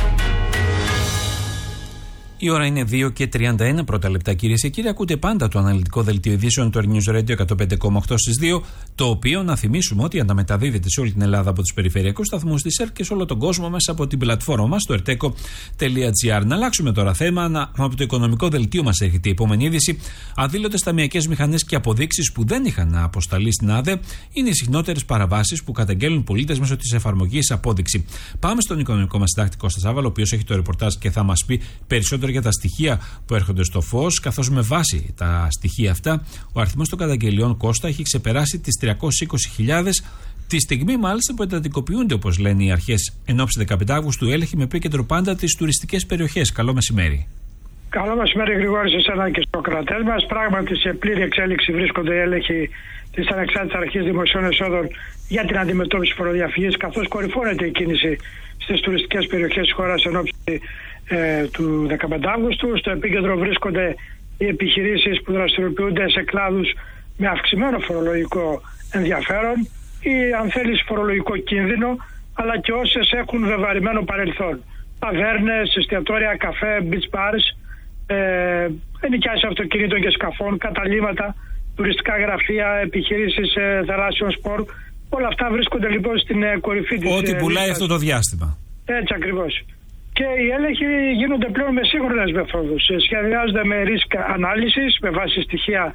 Η ώρα είναι δύο και τριάντα ένα πρώτα λεπτά, κυρίες και κύριοι. Ακούτε πάντα το αναλυτικό δελτίο ειδήσεων του Earth News Radio εκατόν πέντε κόμμα οκτώ στις δύο, το οποίο να θυμίσουμε ότι αναμεταδίδεται σε όλη την Ελλάδα από τους περιφερειακούς σταθμούς της ΕΡΤ και σε όλο τον κόσμο μέσα από την πλατφόρμα μας, το ερτέκο τελεία τζι άρ. Να αλλάξουμε τώρα θέμα. Να, από το οικονομικό δελτίο μας έρχεται η επόμενη είδηση. Αδήλωτες ταμειακές μηχανές και αποδείξεις που δεν είχαν αποσταλεί στην ΑΔΕ είναι οι συχνότερες παραβάσεις που καταγγέλνουν πολίτες μέσω της εφαρμογής απόδειξη. Πάμε στον οικονομικό μας συντάκτη Κώστα Σάββαλο, ο οποίος έχει το ρεπορτάζ και θα μας πει περισσότερο για τα στοιχεία που έρχονται στο φως, καθώς με βάση τα στοιχεία αυτά ο αριθμός των καταγγελιών, Κώστα, έχει ξεπεράσει τις τριακόσιες είκοσι χιλιάδες, τη στιγμή μάλιστα που εντατικοποιούνται, όπως λένε οι αρχές, εν ώψη δεκαπέντε Αυγούστου έλεγχοι με επίκεντρο πάντα τις τουριστικές περιοχές. Καλό μεσημέρι.
Καλό μεσημέρι, Γρηγόρη, σε εσένα και στο κρατές μας. Πράγματι, σε πλήρη εξέλιξη βρίσκονται οι έλεγχοι της Ανεξάρτητης Αρχής Δημοσίων Εσόδων για την αντιμετώπιση φοροδιαφυγής, καθώς κορυφώνεται η κίνηση στις τουριστικές περιοχές της χώρας εν ώψη ε, του δεκαπέντε Αυγούστου. Στο επίκεντρο βρίσκονται οι επιχειρήσεις που δραστηριοποιούνται σε κλάδους με αυξημένο φορολογικό ενδιαφέρον ή, αν θέλεις, φορολογικό κίνδυνο, αλλά και όσες έχουν βεβαρημένο παρελθόν. Ταβέρνες, εστιατόρια, καφέ, beach bars, ε, ενοικιάσεις αυτοκινήτων και σκαφών, καταλύματα, τουριστικά γραφεία, επιχειρήσεις ε, θαλάσσιων σπορ. Όλα αυτά βρίσκονται λοιπόν στην ε, κορυφή της.
Ό,τι πουλάει ε, αυτό το διάστημα.
Έτσι ακριβώς. Και οι έλεγχοι γίνονται πλέον με σύγχρονες μεθόδους. Σχεδιάζονται με risk ανάλυσης, με βάση στοιχεία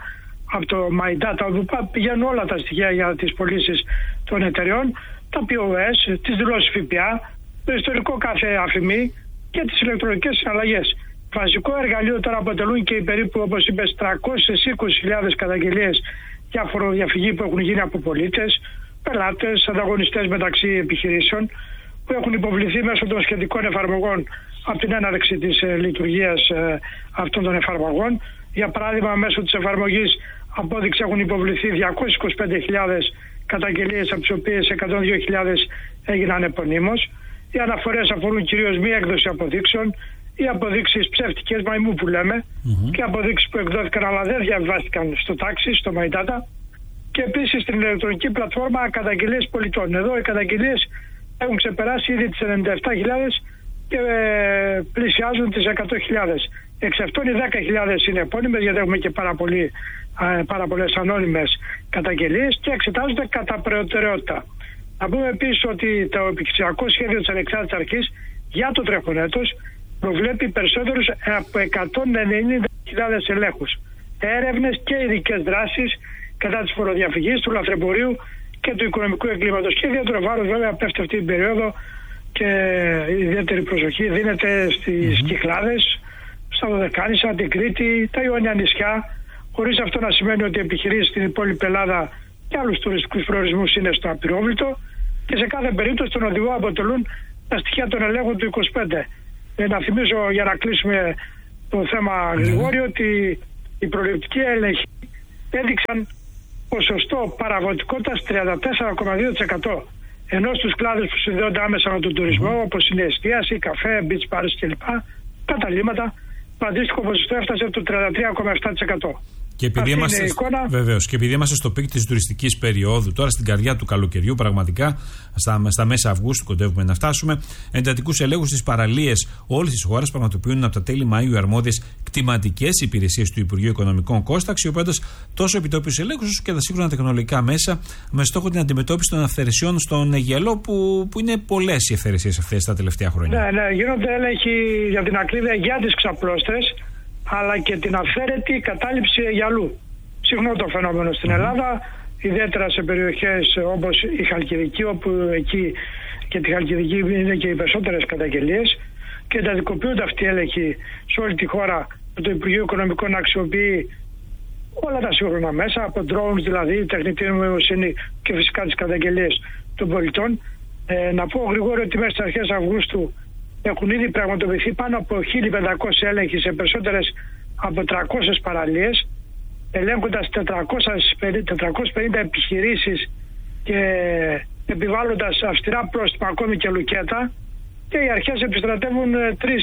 από το MyData, όπου πηγαίνουν όλα τα στοιχεία για τις πωλήσεις των εταιρεών, τα πι ο ες, τις δηλώσεις ΦΠΑ, το ιστορικό κάθε αφημί και τις ηλεκτρονικές συναλλαγές. Βασικό εργαλείο τώρα αποτελούν και οι περίπου, όπως είπες, τριακόσιες είκοσι χιλιάδες καταγγελίες για φοροδιαφυγή που έχουν γίνει από πολίτες, πελάτες, ανταγωνιστές μεταξύ επιχειρήσεων, που έχουν υποβληθεί μέσω των σχετικών εφαρμογών από την έναρξη της ε, λειτουργίας ε, αυτών των εφαρμογών. Για παράδειγμα, μέσω της εφαρμογής απόδειξη έχουν υποβληθεί διακόσιες είκοσι πέντε χιλιάδες καταγγελίες, από τις οποίες εκατόν δύο χιλιάδες έγιναν επωνύμως. Οι αναφορές αφορούν κυρίως μία έκδοση αποδείξεων ή αποδείξεις ψεύτικες, μαϊμού που λέμε, mm-hmm. και αποδείξεις που εκδόθηκαν αλλά δεν διαβιβάστηκαν στο τάξη, στο MyData, και επίσης στην ηλεκτρονική πλατφόρμα καταγγελίες πολιτών. Εδώ οι καταγγελίες έχουν ξεπεράσει ήδη τις ενενήντα επτά χιλιάδες και ε, πλησιάζουν τις εκατό χιλιάδες. Εξ αυτών οι δέκα χιλιάδες είναι επώνυμες, γιατί έχουμε και πάρα, πολύ, ε, πάρα πολλές ανώνυμες καταγγελίες και εξετάζονται κατά προτεραιότητα. Να πούμε επίσης ότι το επιχειρησιακό σχέδιο της Ανεξάρτητης Αρχής για το τρέχον έτος προβλέπει περισσότερους από εκατόν ενενήντα χιλιάδες ελέγχους, έρευνες και ειδικές δράσεις κατά της φοροδιαφυγής, του λαθρεμπορίου και του οικονομικού εγκλήματος. Και ιδιαίτερο βάρος βέβαια πέφτει αυτή την περίοδο και ιδιαίτερη προσοχή δίνεται στις mm-hmm. Κυκλάδες, στα Δωδεκάνησα, την Κρήτη, τα Ιόνια νησιά, χωρίς αυτό να σημαίνει ότι οι επιχειρήσεις στην υπόλοιπη Ελλάδα και άλλους τουριστικούς προορισμούς είναι στο απειρόβλητο, και σε κάθε περίπτωση τον οδηγό αποτελούν τα στοιχεία των ελέγχων του είκοσι πέντε. Ε, να θυμίσω, για να κλείσουμε το θέμα mm-hmm. Γρηγόρη, ότι οι προληπτικοί έλεγχοι έδειξαν ποσοστό παραγωγικότητας τριάντα τέσσερα κόμμα δύο τοις εκατό, ενώ στους κλάδους που συνδέονται άμεσα με τον τουρισμό, mm-hmm. όπως είναι η εστίαση, καφέ, beach bars κλπ, καταλήμματα, το αντίστοιχο ποσοστό έφτασε το τριάντα τρία κόμμα επτά τοις εκατό.
Και επειδή, είμαστε, βεβαίως, και επειδή είμαστε στο πικ της τουριστικής περίοδου, τώρα στην καρδιά του καλοκαιριού, πραγματικά στα, στα μέσα Αυγούστου κοντεύουμε να φτάσουμε, εντατικούς ελέγχους στις παραλίες όλης της χώρας πραγματοποιούν από τα τέλη Μαΐου οι αρμόδιες κτηματικές υπηρεσίες του Υπουργείου Οικονομικών Κώστα, αξιοποιώντας τόσο επιτόπιους ελέγχους όσο και τα σύγχρονα τεχνολογικά μέσα, με στόχο την αντιμετώπιση των αυθαιρεσιών στον Αιγελό, που, που είναι πολλές οι αυθαιρεσίες αυτές τα τελευταία χρόνια.
Ναι, ναι, γίνονται έλεγχοι για την ακρίβεια για τις ξαπλώστρες, αλλά και την αυθαίρετη κατάληψη αιγιαλού. Συχνό το φαινόμενο στην Ελλάδα, ιδιαίτερα σε περιοχές όπως η Χαλκιδική, όπου εκεί και τη Χαλκιδική είναι και οι περισσότερες καταγγελίες, και εντατικοποιούνται αυτοί οι έλεγχοι σε όλη τη χώρα, με το Υπουργείο Οικονομικών να αξιοποιεί όλα τα σύγχρονα μέσα, από drones δηλαδή, τεχνητή νοημοσύνη και φυσικά τις καταγγελίες των πολιτών. Ε, να πω γρήγορα ότι μέσα στις αρχές Αυγούστου έχουν ήδη πραγματοποιηθεί πάνω από χίλιοι πεντακόσιοι έλεγχοι σε περισσότερες από τριακόσιες παραλίες, ελέγχοντας τετρακόσιες πενήντα επιχειρήσεις και επιβάλλοντας αυστηρά πρόστιμα, ακόμη και λουκέτα, και οι αρχές επιστρατεύουν τρεις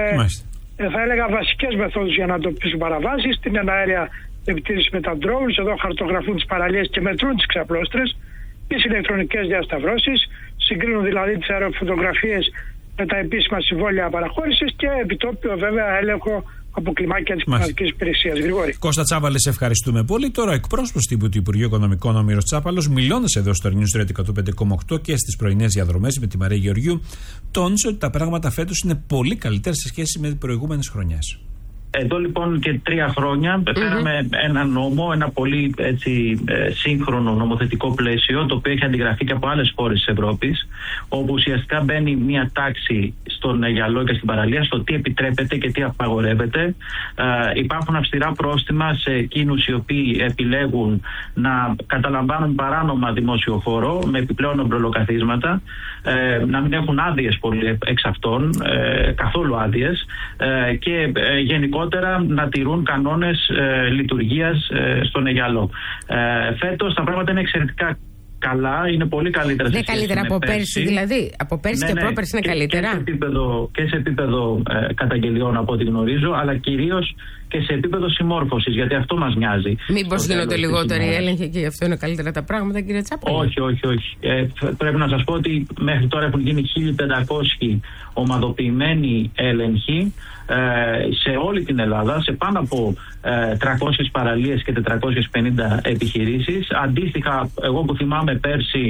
ε, θα έλεγα βασικές μεθόδους για να εντοπίσουν παραβάσεις: την εναέρια επιτήρηση με τα drones, εδώ χαρτογραφούν τις παραλίες και μετρούν τις ξαπλώστρες, τις ηλεκτρονικές διασταυρώσεις, συγκρίνουν δηλαδή τις αεροφωτογραφίες με τα επίσημα συμβόλαια παραχώρησης, και επιτόπιο βέβαια έλεγχο από κλιμάκια της Κοινωνικής Υπηρεσίας. Γρηγόρη.
Κώστα Τσάβαλε, σε ευχαριστούμε πολύ. Τώρα, εκπρόσωπος τύπου του Υπουργείου Οικονομικών, ο Μύρος Τσάπαλος, μιλώντας εδώ στο News εκατόν πέντε κόμμα οκτώ και στις πρωινές διαδρομές με τη Μαρία Γεωργιού, τόνισε ότι τα πράγματα φέτος είναι πολύ καλύτερα σε σχέση με τις προηγούμενες χρονιές.
Εδώ λοιπόν και τρία χρόνια φέραμε mm-hmm. ένα νόμο, ένα πολύ έτσι, σύγχρονο νομοθετικό πλαίσιο, το οποίο έχει αντιγραφεί και από άλλες χώρες της Ευρώπης, όπου ουσιαστικά μπαίνει μια τάξη στον Αιγιαλό και στην παραλία στο τι επιτρέπεται και τι απαγορεύεται. Ε, υπάρχουν αυστηρά πρόστιμα σε εκείνους οι οποίοι επιλέγουν να καταλαμβάνουν παράνομα δημόσιο χώρο με επιπλέον ομπρολοκαθίσματα, ε, να μην έχουν άδειες πολλοί εξ αυτών, ε, καθόλου άδειες, ε, και ε, γενικότερα να τηρούν κανόνες ε, λειτουργίας ε, στον Αιγιαλό. Ε, φέτος τα πράγματα είναι εξαιρετικά καλά, είναι πολύ καλύτερα.
Δεν καλύτερα από πέρσι, πέρσι δηλαδή. Από πέρσι ναι, και ναι, πρόπερσι είναι και, καλύτερα.
Και σε επίπεδο, και σε επίπεδο ε, καταγγελιών, από ό,τι γνωρίζω, αλλά κυρίως και σε επίπεδο συμμόρφωσης, γιατί αυτό μας νοιάζει.
Μήπως γίνονται λιγότεροι έλεγχοι και γι' αυτό είναι καλύτερα τα πράγματα, κύριε Τσάπαλη?
Όχι, όχι, όχι. Ε, πρέπει να σας πω ότι μέχρι τώρα έχουν γίνει χίλια πεντακόσιοι ομαδοποιημένοι έλεγχοι ε, σε όλη την Ελλάδα, σε πάνω από ε, τριακόσιες παραλίες και τετρακόσιες πενήντα επιχειρήσεις. Αντίστοιχα, εγώ που θυμάμαι πέρσι,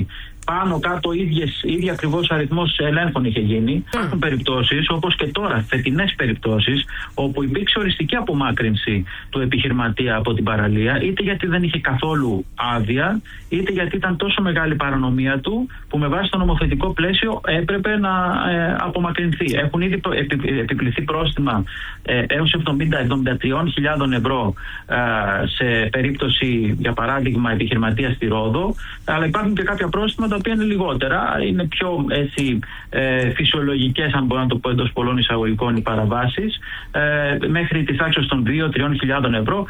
πάνω κάτω ίδιες, ίδια ακριβώς αριθμός ελέγχων είχε γίνει. Υπάρχουν περιπτώσεις, όπως και τώρα, φετινές περιπτώσεις, όπου υπήρξε οριστική απομάκρυνση του επιχειρηματία από την παραλία, είτε γιατί δεν είχε καθόλου άδεια, είτε γιατί ήταν τόσο μεγάλη παρανομία του, που με βάση το νομοθετικό πλαίσιο έπρεπε να ε, απομακρυνθεί. Έχουν ήδη επι, επιπληθεί πρόστιμα ε, έως εβδομήντα με εβδομήντα τρία χιλιάδες ευρώ ε, σε περίπτωση, για παράδειγμα, επιχειρηματία στη Ρόδο, αλλά υπάρχουν και κάποια πρόστιμα τα οποία είναι λιγότερα, είναι πιο έτσι, ε, φυσιολογικές, αν μπορώ να το πω εντός πολλών εισαγωγικών, οι παραβάσεις, ε, μέχρι τη τάξη των δύο με τρεις χιλιάδες ευρώ.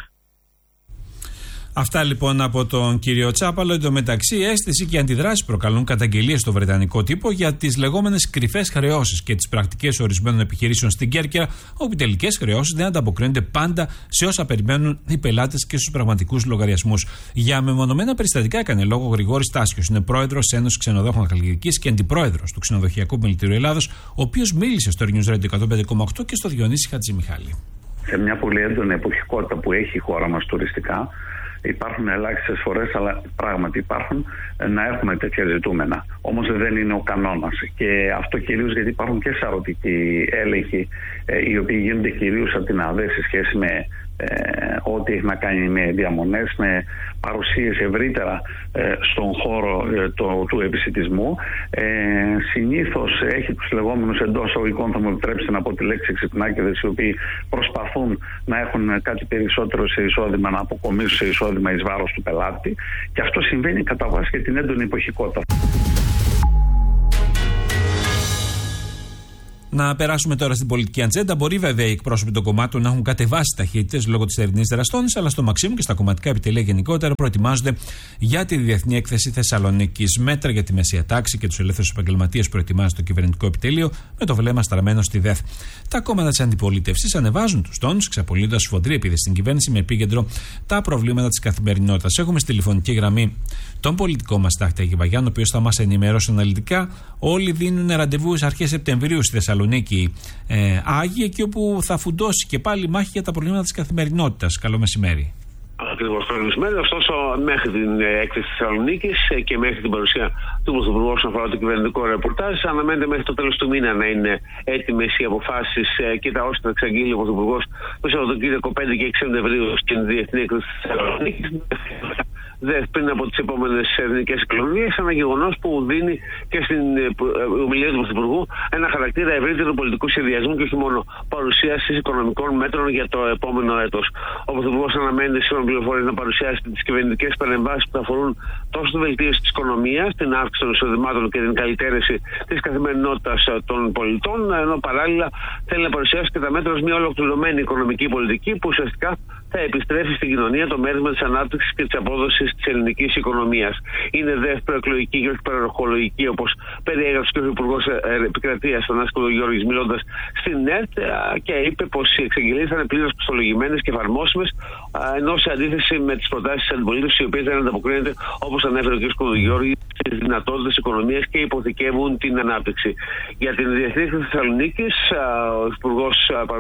Αυτά λοιπόν από τον κύριο Τσάπαλο. Εν τω μεταξύ, αίσθηση και αντιδράσεις προκαλούν καταγγελίες στο βρετανικό τύπο για τις λεγόμενες κρυφές χρεώσεις και τις πρακτικές ορισμένων επιχειρήσεων στην Κέρκυρα, όπου οι τελικές χρεώσεις δεν ανταποκρίνονται πάντα σε όσα περιμένουν οι πελάτες και στους πραγματικούς λογαριασμούς. Για μεμονωμένα περιστατικά έκανε λόγο ο Γρηγόρης Τάσιος, είναι πρόεδρος της Ένωσης Ξενοδόχων Χαλκιδικής και αντιπρόεδρος του Ξενοδοχειακού Επιμελητηρίου Ελλάδος, ο οποίος μίλησε στο News Radio εκατόν πέντε κόμμα οκτώ και στο Διονύση Χατζημιχάλη.
Σε μια πολύ έντονη εποχικότητα που έχει η χώρα μας τουριστικά, υπάρχουν ελάχιστες φορές, αλλά πράγματι υπάρχουν, να έχουμε τέτοια ζητούμενα. Όμως δεν είναι ο κανόνας. Και αυτό κυρίως γιατί υπάρχουν και σαρωτικοί έλεγχοι, ε, οι οποίοι γίνονται κυρίως από την ΑΔΕ σε σχέση με ε, ό,τι έχει να κάνει με διαμονές, με παρουσίες ευρύτερα ε, στον χώρο ε, το, του επισιτισμού. Ε, συνήθως έχει τους λεγόμενους εντός εισαγωγικών, θα μου επιτρέψετε να πω τη λέξη, ξυπνάκηδες, οι οποίοι προσπαθούν να έχουν κάτι περισσότερο σε εισόδημα, να αποκομίσουν σε εισόδημα εις βάρος του πελάτη, και αυτό συμβαίνει κατά βάση και την έντονη εποχικότητα.
Να περάσουμε τώρα στην πολιτική ατζέντα. Μπορεί βέβαια οι εκπρόσωποι των κομμάτων να έχουν κατεβάσει ταχύτητες λόγω της θερινής δραστόνης, αλλά στο Μαξίμου και στα κομματικά επιτελεία γενικότερα προετοιμάζονται για τη Διεθνή Έκθεση Θεσσαλονίκης. Μέτρα για τη μεσαία τάξη και τους ελεύθερους επαγγελματίες προετοιμάζει το κυβερνητικό επιτελείο, με το βλέμμα στραμμένο στη ΔΕΘ. Τα κόμματα της αντιπολίτευσης ανεβάζουν τους τόνους, εξαπολύοντας σφοδρή επίθεση στην κυβέρνηση με επίκεντρο τα προβλήματα της καθημερινότητας. Έχουμε στη τηλεφωνική γραμμή τον πολιτικό μας Στάχτη Αγιβαγιάννη, ο οποίος θα μας ενημερώσει αναλυτικά. Όλοι δίνουν ραντεβού αρχές Σεπτεμβρίου στη Θεσσαλονίκη, ε, Άγιοι, εκεί όπου θα φουντώσει και πάλι μάχη για τα προβλήματα της καθημερινότητας. Καλό μεσημέρι.
Ακριβώς, καλό μεσημέρι. Ωστόσο, μέχρι την έκθεση της Θεσσαλονίκης και μέχρι την παρουσία του Πρωθυπουργού όσον αφορά το κυβερνητικό ρεπορτάζ, αναμένεται μέχρι το τέλος του μήνα να είναι έτοιμες οι αποφάσεις και τα όσα θα εξαγγείλει ο Πρωθυπουργός το Σαββατοκύριακο πέντε και έξι Σεπτεμβρίου στην Διεθνή Έκθεση της Θεσσαλονίκης, πριν από τις επόμενες εθνικές εκλογές, ένα γεγονός που δίνει και στην ομιλία του Πρωθυπουργού ένα χαρακτήρα ευρύτερου πολιτικού σχεδιασμού και όχι μόνο παρουσίασης οικονομικών μέτρων για το επόμενο έτος. Ο Πρωθυπουργός αναμένεται σήμερα πληροφορίες να παρουσιάσει τις κυβερνητικές παρεμβάσεις που θα αφορούν τόσο τη βελτίωση της οικονομίας, την αύξηση των εισοδημάτων και την καλυτέρευση της καθημερινότητας των πολιτών, ενώ παράλληλα θέλει να παρουσιάσει και τα μέτρα ως μια ολοκληρωμένη οικονομική πολιτική που ουσιαστικά θα επιστρέφει στην κοινωνία το μέρισμα της ανάπτυξης και της απόδοσης της ελληνικής οικονομίας. Είναι δε προεκλογική και όχι παραρχολογική, όπως περιέγραψε και ο Υπουργός Επικρατείας, ο Νάσκο Γιώργης, μιλώντας στην ΕΡΤ, και είπε πως οι εξαγγελίες θα είναι πλήρως πιστολογημένες και εφαρμόσιμες, ενώ σε αντίθεση με τις προτάσεις της αντιπολίτευσης, οι οποίες δεν ανταποκρίνονται, όπως ανέφερε ο κ. Κοντογιώργη, στις δυνατότητες της οικονομίας και υποθηκεύουν την ανάπτυξη. Για την Διεθνή Έκθεση Θεσσαλονίκης, ο Υπουργός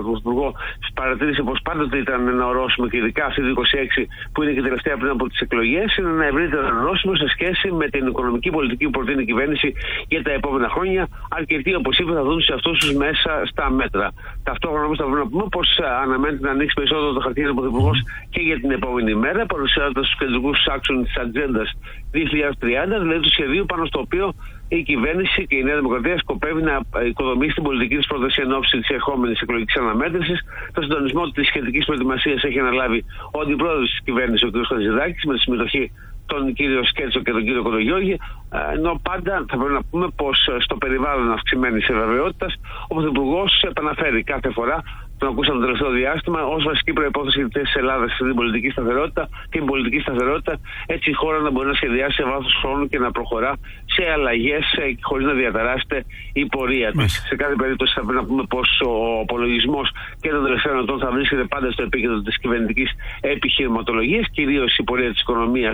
παρατήρησε πως πάντοτε ήταν ένα ορόσημο, και ειδικά αυτή το είκοσι έξι που είναι και τελευταία πριν από τις εκλογές, είναι ένα ευρύτερο ορόσημο σε σχέση με την οικονομική πολιτική που προτείνει η κυβέρνηση για τα επόμενα χρόνια. Αρκετοί, όπως είπε, θα δουν σε αυτούς τους μέσα στα μέτρα. Ταυτόχρονα όμως θα βρούμε να πούμε πως αναμένεται να ανοίξει περισσότερο το χαρτί του Πρωθυπουργός και για την επόμενη μέρα, παρουσιάζοντας τους κεντρικούς άξονες της ατζέντας δύο χιλιάδες τριάντα, δηλαδή του σχεδίου πάνω στο οποίο η κυβέρνηση και η Νέα Δημοκρατία σκοπεύει να οικοδομήσει την πολιτική της πρόταση εν ώψη της ερχόμενης εκλογικής αναμέτρησης. Το συντονισμό της σχετικής προετοιμασίας έχει αναλάβει ο αντιπρόεδρος της κυβέρνησης, ο κ. Χατζηδάκης, με τη συμμετοχή τον κύριο Σκέτσο και τον κύριο Κοντογιώργη, ενώ πάντα θα πρέπει να πούμε πως στο περιβάλλον αυξημένης αβεβαιότητας ο Πρωθυπουργός επαναφέρει κάθε φορά, τον ακούσαμε το τελευταίο διάστημα, ως βασική προϋπόθεση της Ελλάδας στην πολιτική σταθερότητα, την πολιτική σταθερότητα, έτσι η χώρα να μπορεί να σχεδιάσει σε βάθος χρόνου και να προχωρά σε αλλαγές χωρίς να διαταράσσεται η πορεία της. Σε κάθε περίπτωση θα πρέπει να πούμε πως ο απολογισμός και των τελευταίων ετών θα βρίσκεται πάντα στο επίκεντρο της κυβερνητικής επιχειρηματολογίας, κυρίως η πορεία της οικονομίας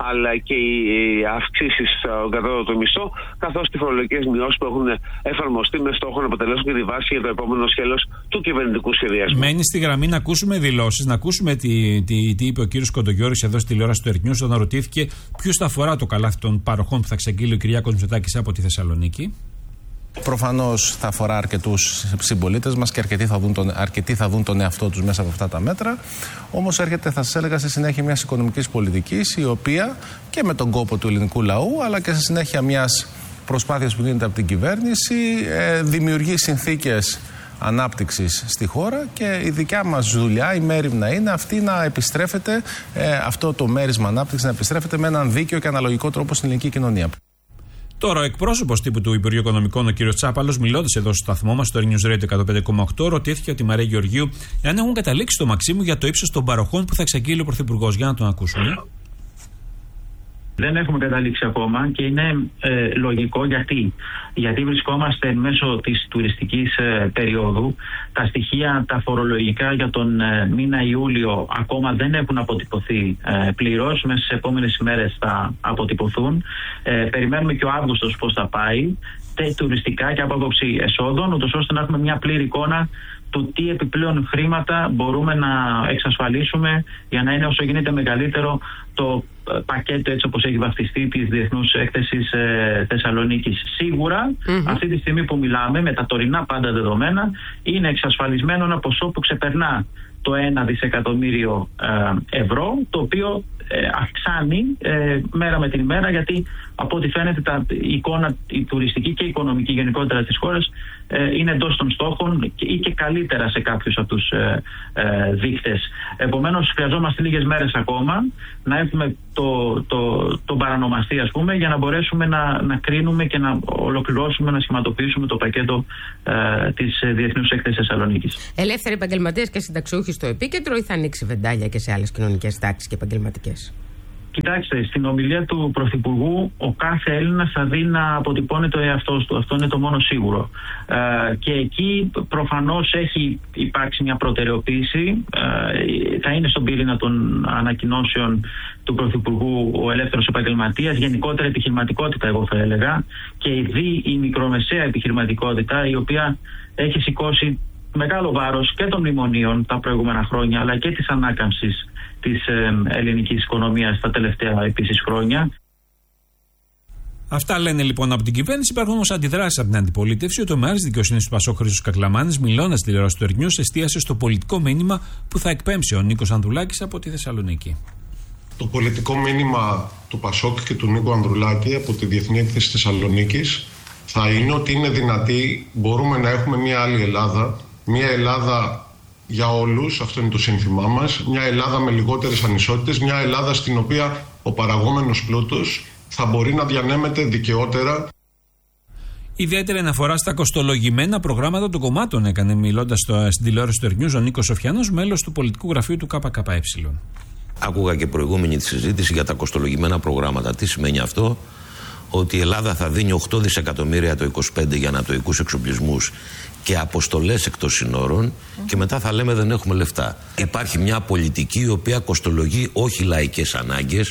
αλλά και οι αυξήσεις στον κατώτατο μισθό, καθώς και οι φορολογικές μειώσεις που έχουν εφαρμοστεί με στόχο να αποτελέσουν και τη βάση για το επόμενο σκέλος του κυβερνητικού σχεδιασμού.
Μένει στη γραμμή να ακούσουμε δηλώσεις, να ακούσουμε τι, τι, τι είπε ο κύριος Κοντογιώρης εδώ στη τηλεόραση του Earth News όταν ρωτήθηκε ποιους θα αφορά το καλάθι των παροχών που θα εξαγγείλει ο Κυριάκος Μητσοτάκης από τη Θεσσαλονίκη.
Προφανώς θα αφορά αρκετούς συμπολίτες μας και αρκετοί θα, δουν τον, αρκετοί θα δουν τον εαυτό τους μέσα από αυτά τα μέτρα. Όμως έρχεται, θα σας έλεγα, στη συνέχεια μιας οικονομικής πολιτικής, η οποία και με τον κόπο του ελληνικού λαού, αλλά και στη συνέχεια μιας προσπάθειας που γίνεται από την κυβέρνηση, ε, δημιουργεί συνθήκες ανάπτυξης στη χώρα και η δικιά μας δουλειά, η μέριμνα είναι αυτή να επιστρέφεται, ε, αυτό το μέρισμα ανάπτυξης να επιστρέφεται με έναν δίκαιο και αναλογικό τρόπο στην ελληνική κοινωνία.
Τώρα, ο εκπρόσωπος τύπου του Υπουργείου Οικονομικών, ο κ. Τσάπαλος, μιλώντας εδώ στο σταθμό μας, στο News Radio εκατόν πέντε κόμμα οκτώ, ρωτήθηκε από τη Μαρία Γεωργίου εάν έχουν καταλήξει το Μαξίμου για το ύψος των παροχών που θα εξαγγείλει ο Πρωθυπουργός. Για να τον ακούσουμε.
Δεν έχουμε καταλήξει ακόμα και είναι ε, λογικό γιατί. Γιατί βρισκόμαστε μέσω της τουριστικής ε, περίοδου. Τα στοιχεία, τα φορολογικά για τον ε, μήνα Ιούλιο ακόμα δεν έχουν αποτυπωθεί ε, πλήρως. Μέσα στις επόμενες ημέρες θα αποτυπωθούν. Ε, περιμένουμε και ο Αύγουστος πώς θα πάει. Τε, τουριστικά και από άποψη εσόδων, ούτως ώστε να έχουμε μια πλήρη εικόνα του τι επιπλέον χρήματα μπορούμε να εξασφαλίσουμε για να είναι όσο γίνεται μεγαλύτερο το πακέτο, έτσι όπως έχει βαφτιστεί, της Διεθνούς Έκθεσης ε, Θεσσαλονίκης. Σίγουρα, mm-hmm. αυτή τη στιγμή που μιλάμε, με τα τωρινά πάντα δεδομένα, είναι εξασφαλισμένο ένα ποσό που ξεπερνά το ένα δισεκατομμύριο ε, ευρώ, το οποίο ε, αυξάνει ε, μέρα με την ημέρα, γιατί από ό,τι φαίνεται τα, η εικόνα, η τουριστική και η οικονομική γενικότερα της χώρας ε, είναι εντός των στόχων και, ή και καλύτερα σε κάποιους από τους ε, ε, δείκτες. Επομένως, χρειαζόμαστε λίγες μέρες ακόμα να έχουμε το, το, τον παρανομαστή, ας πούμε, για να μπορέσουμε να, να κρίνουμε και να ολοκληρώσουμε, να σχηματοποιήσουμε το πακέτο ε, της Διεθνούς Έκθεσης Θεσσαλονίκης.
Ελεύθεροι επαγγελματίες και συνταξιούχοι στο επίκεντρο ή θα ανοίξει βεντάλια και σε άλλες κοινωνικές τάξεις και επαγγελματικές?
Κοιτάξτε, στην ομιλία του Πρωθυπουργού ο κάθε Έλληνας θα δει να αποτυπώνει το εαυτός του. Αυτό είναι το μόνο σίγουρο. Ε, και εκεί προφανώς έχει υπάρξει μια προτεραιοποίηση. Ε, θα είναι στον πυρήνα των ανακοινώσεων του Πρωθυπουργού ο ελεύθερος επαγγελματίας, γενικότερα επιχειρηματικότητα, εγώ θα έλεγα, και δει η μικρομεσαία επιχειρηματικότητα, η οποία έχει σηκώσει μεγάλο βάρος και των μνημονίων τα προηγούμενα χρόνια, αλλά και της ανάκαμψης της ε, ελληνικής οικονομίας τα τελευταία επίσης χρόνια.
Αυτά λένε λοιπόν από την κυβέρνηση. Υπάρχουν όμως αντιδράσεις από την αντιπολίτευση. Ο τομέας δικαιοσύνης του Πασόκ, Χρήστος Κακλαμάνης, μιλώντας στη τηλεόραση του Earth News, εστίασε στο πολιτικό μήνυμα που θα εκπέμψει ο Νίκος Ανδρουλάκης από τη Θεσσαλονίκη.
Το πολιτικό μήνυμα του Πασόκ και του Νίκου Ανδρουλάκη από τη Διεθνή Έκθεση Θεσσαλονίκης θα είναι ότι είναι δυνατή, μπορούμε να έχουμε μια άλλη Ελλάδα, μια Ελλάδα για όλους, αυτό είναι το σύνθημά μας, μια Ελλάδα με λιγότερες ανισότητες, μια Ελλάδα στην οποία ο παραγόμενος πλούτος θα μπορεί να διανέμεται δικαιότερα.
Ιδιαίτερη αναφορά στα κοστολογημένα προγράμματα των κομμάτων έκανε, μιλώντας στην τηλεόραση του Earth News, ο Νίκος Σοφιανός, μέλος του πολιτικού γραφείου του ΚΚΕ.
Άκουγα και προηγούμενη τη συζήτηση για τα κοστολογημένα προγράμματα. Τι σημαίνει αυτό? Ότι η Ελλάδα θα δίνει οκτώ δισεκατομμύρια το είκοσι πέντε για ανατοικούς εξοπλισμούς και αποστολές εκτός συνόρων mm. και μετά θα λέμε δεν έχουμε λεφτά. Υπάρχει μια πολιτική η οποία κοστολογεί όχι λαϊκές ανάγκες.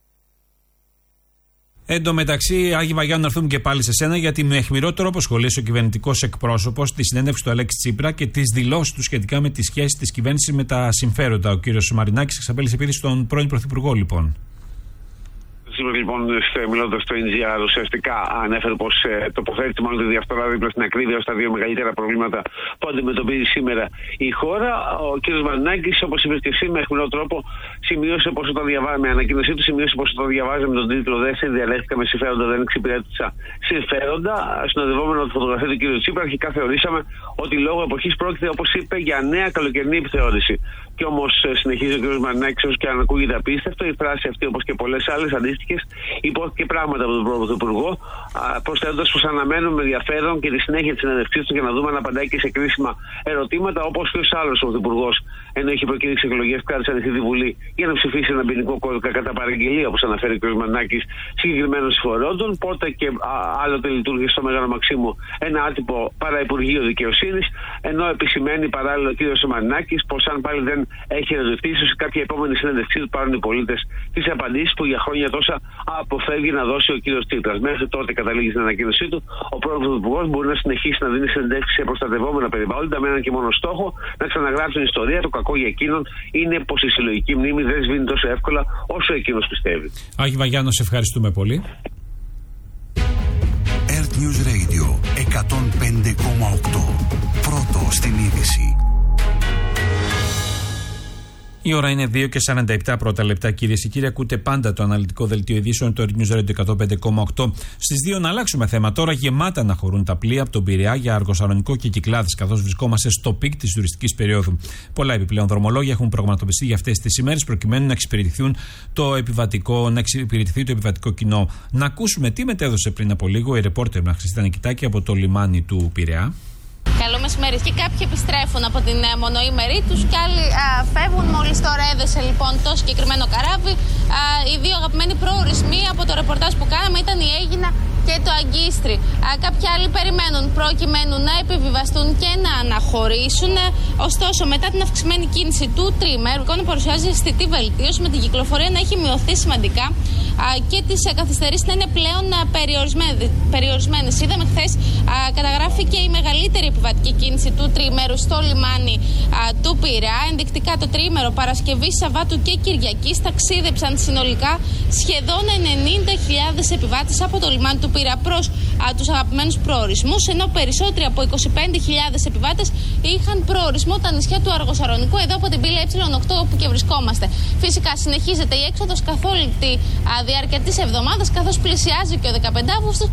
Εν τω μεταξύ, Άγη Βαγιάννου, να έρθουμε και πάλι σε σένα, γιατί με αιχμηρό τρόπο σχολίασε ο κυβερνητικός εκπρόσωπος τη συνέντευξη του Αλέξη Τσίπρα και τις δηλώσεις του σχετικά με τη σχέση της κυβέρνησης με τα συμφέροντα. Ο κύριος Μαρινάκης εξαπέλυσε επίθεση στον πρώην Πρωθυπουργό, λοιπόν.
Σήμερα λοιπόν, μιλώντας στο εν τζι αρ, ουσιαστικά ανέφερε πως ε, τοποθέτησε μάλλον τη διαφθορά δίπλα στην ακρίβεια ως τα δύο μεγαλύτερα προβλήματα που αντιμετωπίζει σήμερα η χώρα. Ο κ. Μαρινάκης, όπως είπε και εσύ, με αιχμηρό τρόπο σημείωσε πως όταν διαβάζει, με ανακοίνωσή του, σημείωσε πως όταν διαβάζει με τον τίτλο «Δεν συνδιαλέχθηκα με συμφέροντα, δεν εξυπηρέτησα συμφέροντα». Συνοδευόμενο τη φωτογραφία του κ. Τσίπρα, αρχικά θεωρήσαμε ότι λόγω εποχής πρόκειται, όπως είπε, για νέα καλοκαιρινή επιθεώρηση. Και όμως συνεχίζει ο κ. Μαρινάκης, όσο και αν ακούγεται απίστευτο, η φράση αυτή, όπως και πολλές άλλες αντίστοιχες ανταλλάχθηκες. Υπόθηκε πράγματα από τον Πρωθυπουργό, προσθέτοντας πως αναμένουμε με ενδιαφέρον και τη συνέχεια της συνέντευξής του για να δούμε αν απαντάει και σε κρίσιμα ερωτήματα, όπως και ο άλλος ο Πρωθυπουργός, ενώ έχει προκηρύξει εκλογές, κράτησε ανοιχτή τη Βουλή για να ψηφίσει ένα ποινικό κώδικα κατά παραγγελία, όπως αναφέρει ο κ. Μαρινάκης, συγκεκριμένων συμφορώντων. Πότε και άλλοτε λειτουργήσε στο Μέγαρο Μαξίμου ένα άτυπο παραυπουργείο δικαιοσύνης, ενώ επισημαίνει παράλληλα ο κ. Μαρινάκης πως αν πάλι δεν έχει ερωτηθεί, σε κάποια επόμενη συνέντευξή του πάρουν οι πολίτες τις απαντήσεις που για χρόνια τόσα αποφεύγει να δώσει ο κ. Τσίπρας. Μέχρι τότε, καταλήγει στην ανακοίνωσή του, ο Πρωθυπουργός μπορεί να συνεχίσει να δίνει συνεντεύξεις σε προστατευόμενα περιβάλλοντα με έναν και μόνο στόχο να ξαναγράψουν ιστορία. Το κακό για εκείνον είναι πως η συλλογική μνήμη δεν σβήνει τόσο εύκολα όσο εκείνος πιστεύει.
Άκη Βαγιάννο, σε ευχαριστούμε πολύ.
Earth News Radio εκατόν πέντε κόμμα οκτώ. Πρώτο στην είδηση.
Η ώρα είναι δύο και σαράντα επτά πρώτα λεπτά, κυρίες και κύριοι. Ακούτε πάντα το αναλυτικό δελτίο ειδήσεων, το Earth News Radio εκατόν πέντε κόμμα οκτώ. Στις δύο να αλλάξουμε θέμα. Τώρα γεμάτα να χωρούν τα πλοία από τον Πειραιά για Αργοσαλονικό και Κυκλάδες, καθώς βρισκόμαστε στο πικ της τουριστικής περίοδου. Πολλά επιπλέον δρομολόγια έχουν προγραμματοποιηθεί για αυτές τις ημέρες προκειμένου να εξυπηρετηθούν το επιβατικό, να εξυπηρετηθεί το επιβατικό κοινό. Να ακούσουμε τι μετέδωσε πριν από λίγο η ρεπόρτερ μας Χριστίνα Νικητάκη από το λιμάνι του Πειραιά.
Καλό μεσημέρι. Και κάποιοι επιστρέφουν από την μονοήμερή τους και άλλοι α, φεύγουν. Μόλις τώρα έδεσε λοιπόν το συγκεκριμένο καράβι. Α, οι δύο αγαπημένοι προορισμοί από το ρεπορτάζ που κάναμε ήταν η Αίγινα και το Αγκίστρι. Α, κάποιοι άλλοι περιμένουν προκειμένου να επιβιβαστούν και να αναχωρήσουν. Ωστόσο, μετά την αυξημένη κίνηση του τριημέρου, η εικόνα παρουσιάζει αισθητή βελτίωση, με την κυκλοφορία να έχει μειωθεί σημαντικά α, και τις καθυστερήσεις να είναι πλέον περιορισμένες. Είδαμε χθες καταγράφηκε η μεγαλύτερη επιβατική κίνηση του τριημέρου στο λιμάνι α, του Πειραιά. Ενδεικτικά το τριήμερο Παρασκευή, Σαββάτου και Κυριακής ταξίδεψαν συνολικά σχεδόν ενενήντα χιλιάδες επιβάτες από το λιμάνι του Πειραιά προς τους αγαπημένους προορισμούς, ενώ περισσότεροι από είκοσι πέντε χιλιάδες επιβάτες είχαν προορισμό τα νησιά του Αργοσαλονικού, εδώ από την πύλη Ε οκτώ όπου και βρισκόμαστε. Φυσικά συνεχίζεται η έξοδος καθ' όλη τη διάρκεια της εβδομάδας, καθώς πλησιάζει και ο δεκαπέντε Αυγούστου.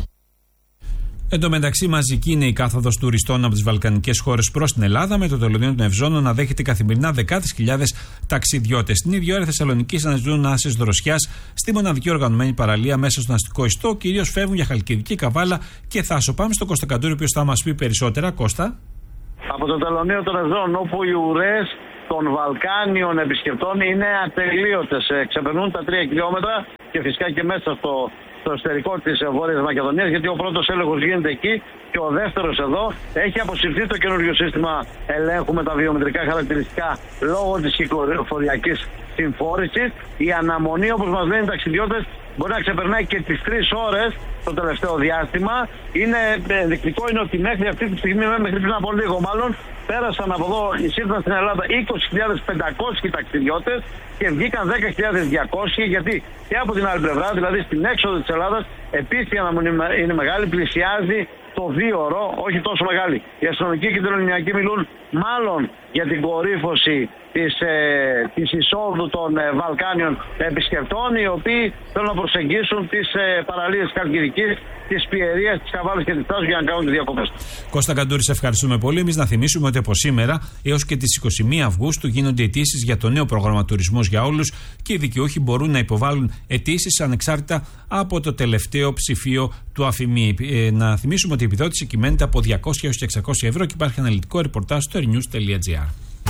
Εν τω μεταξύ, μαζική είναι η κάθοδος τουριστών από τις βαλκανικές χώρες προς την Ελλάδα, με το τελωνίο των Ευζώνων να δέχεται καθημερινά δεκάδες χιλιάδες ταξιδιώτες. Στην ίδια ώρα, Θεσσαλονίκη αναζητούν άσεις δροσιάς στη μοναδική οργανωμένη παραλία μέσα στον αστικό ιστό. Κυρίως φεύγουν για Χαλκιδική, Καβάλα και Θάσο. Πάμε στον Κώστα Καντούρη, ο οποίος θα μας πει περισσότερα. Κώστα.
Από το τελωνίο των Ευζώνων, όπου οι ουρές των Βαλκάνιων επισκεπτών είναι ατελείωτες, ξεπερνούν τα τρία χιλιόμετρα και φυσικά και μέσα στο. στο εσωτερικό της Βόρειας Μακεδονίας, γιατί ο πρώτος έλεγχος γίνεται εκεί και ο δεύτερος εδώ. Έχει αποσυρθεί το καινούριο σύστημα ελέγχου με τα βιομετρικά χαρακτηριστικά λόγω της κυκλοφοριακής συμφόρησης. Η αναμονή, όπως μας λένε οι ταξιδιώτες, μπορεί να ξεπερνάει και τις τρεις ώρες το τελευταίο διάστημα. Είναι ενδεικτικό είναι ότι μέχρι αυτή τη στιγμή, μέχρι πριν από λίγο μάλλον, πέρασαν από εδώ, εισήλθαν στην Ελλάδα είκοσι χιλιάδες πεντακόσιοι ταξιδιώτες και βγήκαν δέκα χιλιάδες διακόσιοι, γιατί και από την άλλη πλευρά, δηλαδή στην έξοδο της Ελλάδας, επίσης η αναμονή είναι μεγάλη, πλησιάζει το δύο ώρο, όχι τόσο μεγάλη. Οι αστυνομικοί και οι τελωνιακοί μιλούν μάλλον για την κορύφωση της, ε, της εισόδου των ε, Βαλκάνιων επισκεπτών, οι οποίοι θέλουν να προσεγγίσουν τις ε, παραλίες της Χαλκιδικής, της Πιερίας, της Καβάλας και της Θάσου για να κάνουν τις διακοπές.
Κώστα Καντούρη, σε ευχαριστούμε πολύ. Εμείς να θυμίσουμε ότι από σήμερα έως και τις είκοσι μία Αυγούστου γίνονται αιτήσεις για το νέο πρόγραμμα Τουρισμός για Όλους και οι δικαιούχοι μπορούν να υποβάλουν αιτήσεις ανεξάρτητα από το τελευταίο ψηφίο του ΑΦΗΜΗ. Ε, να θυμίσουμε ότι η επιδότηση κυμαίνεται από διακόσια έως και εξακόσια ευρώ και υπάρχει αναλυτικό ρεπορτάζ στο airnews τελεία gr.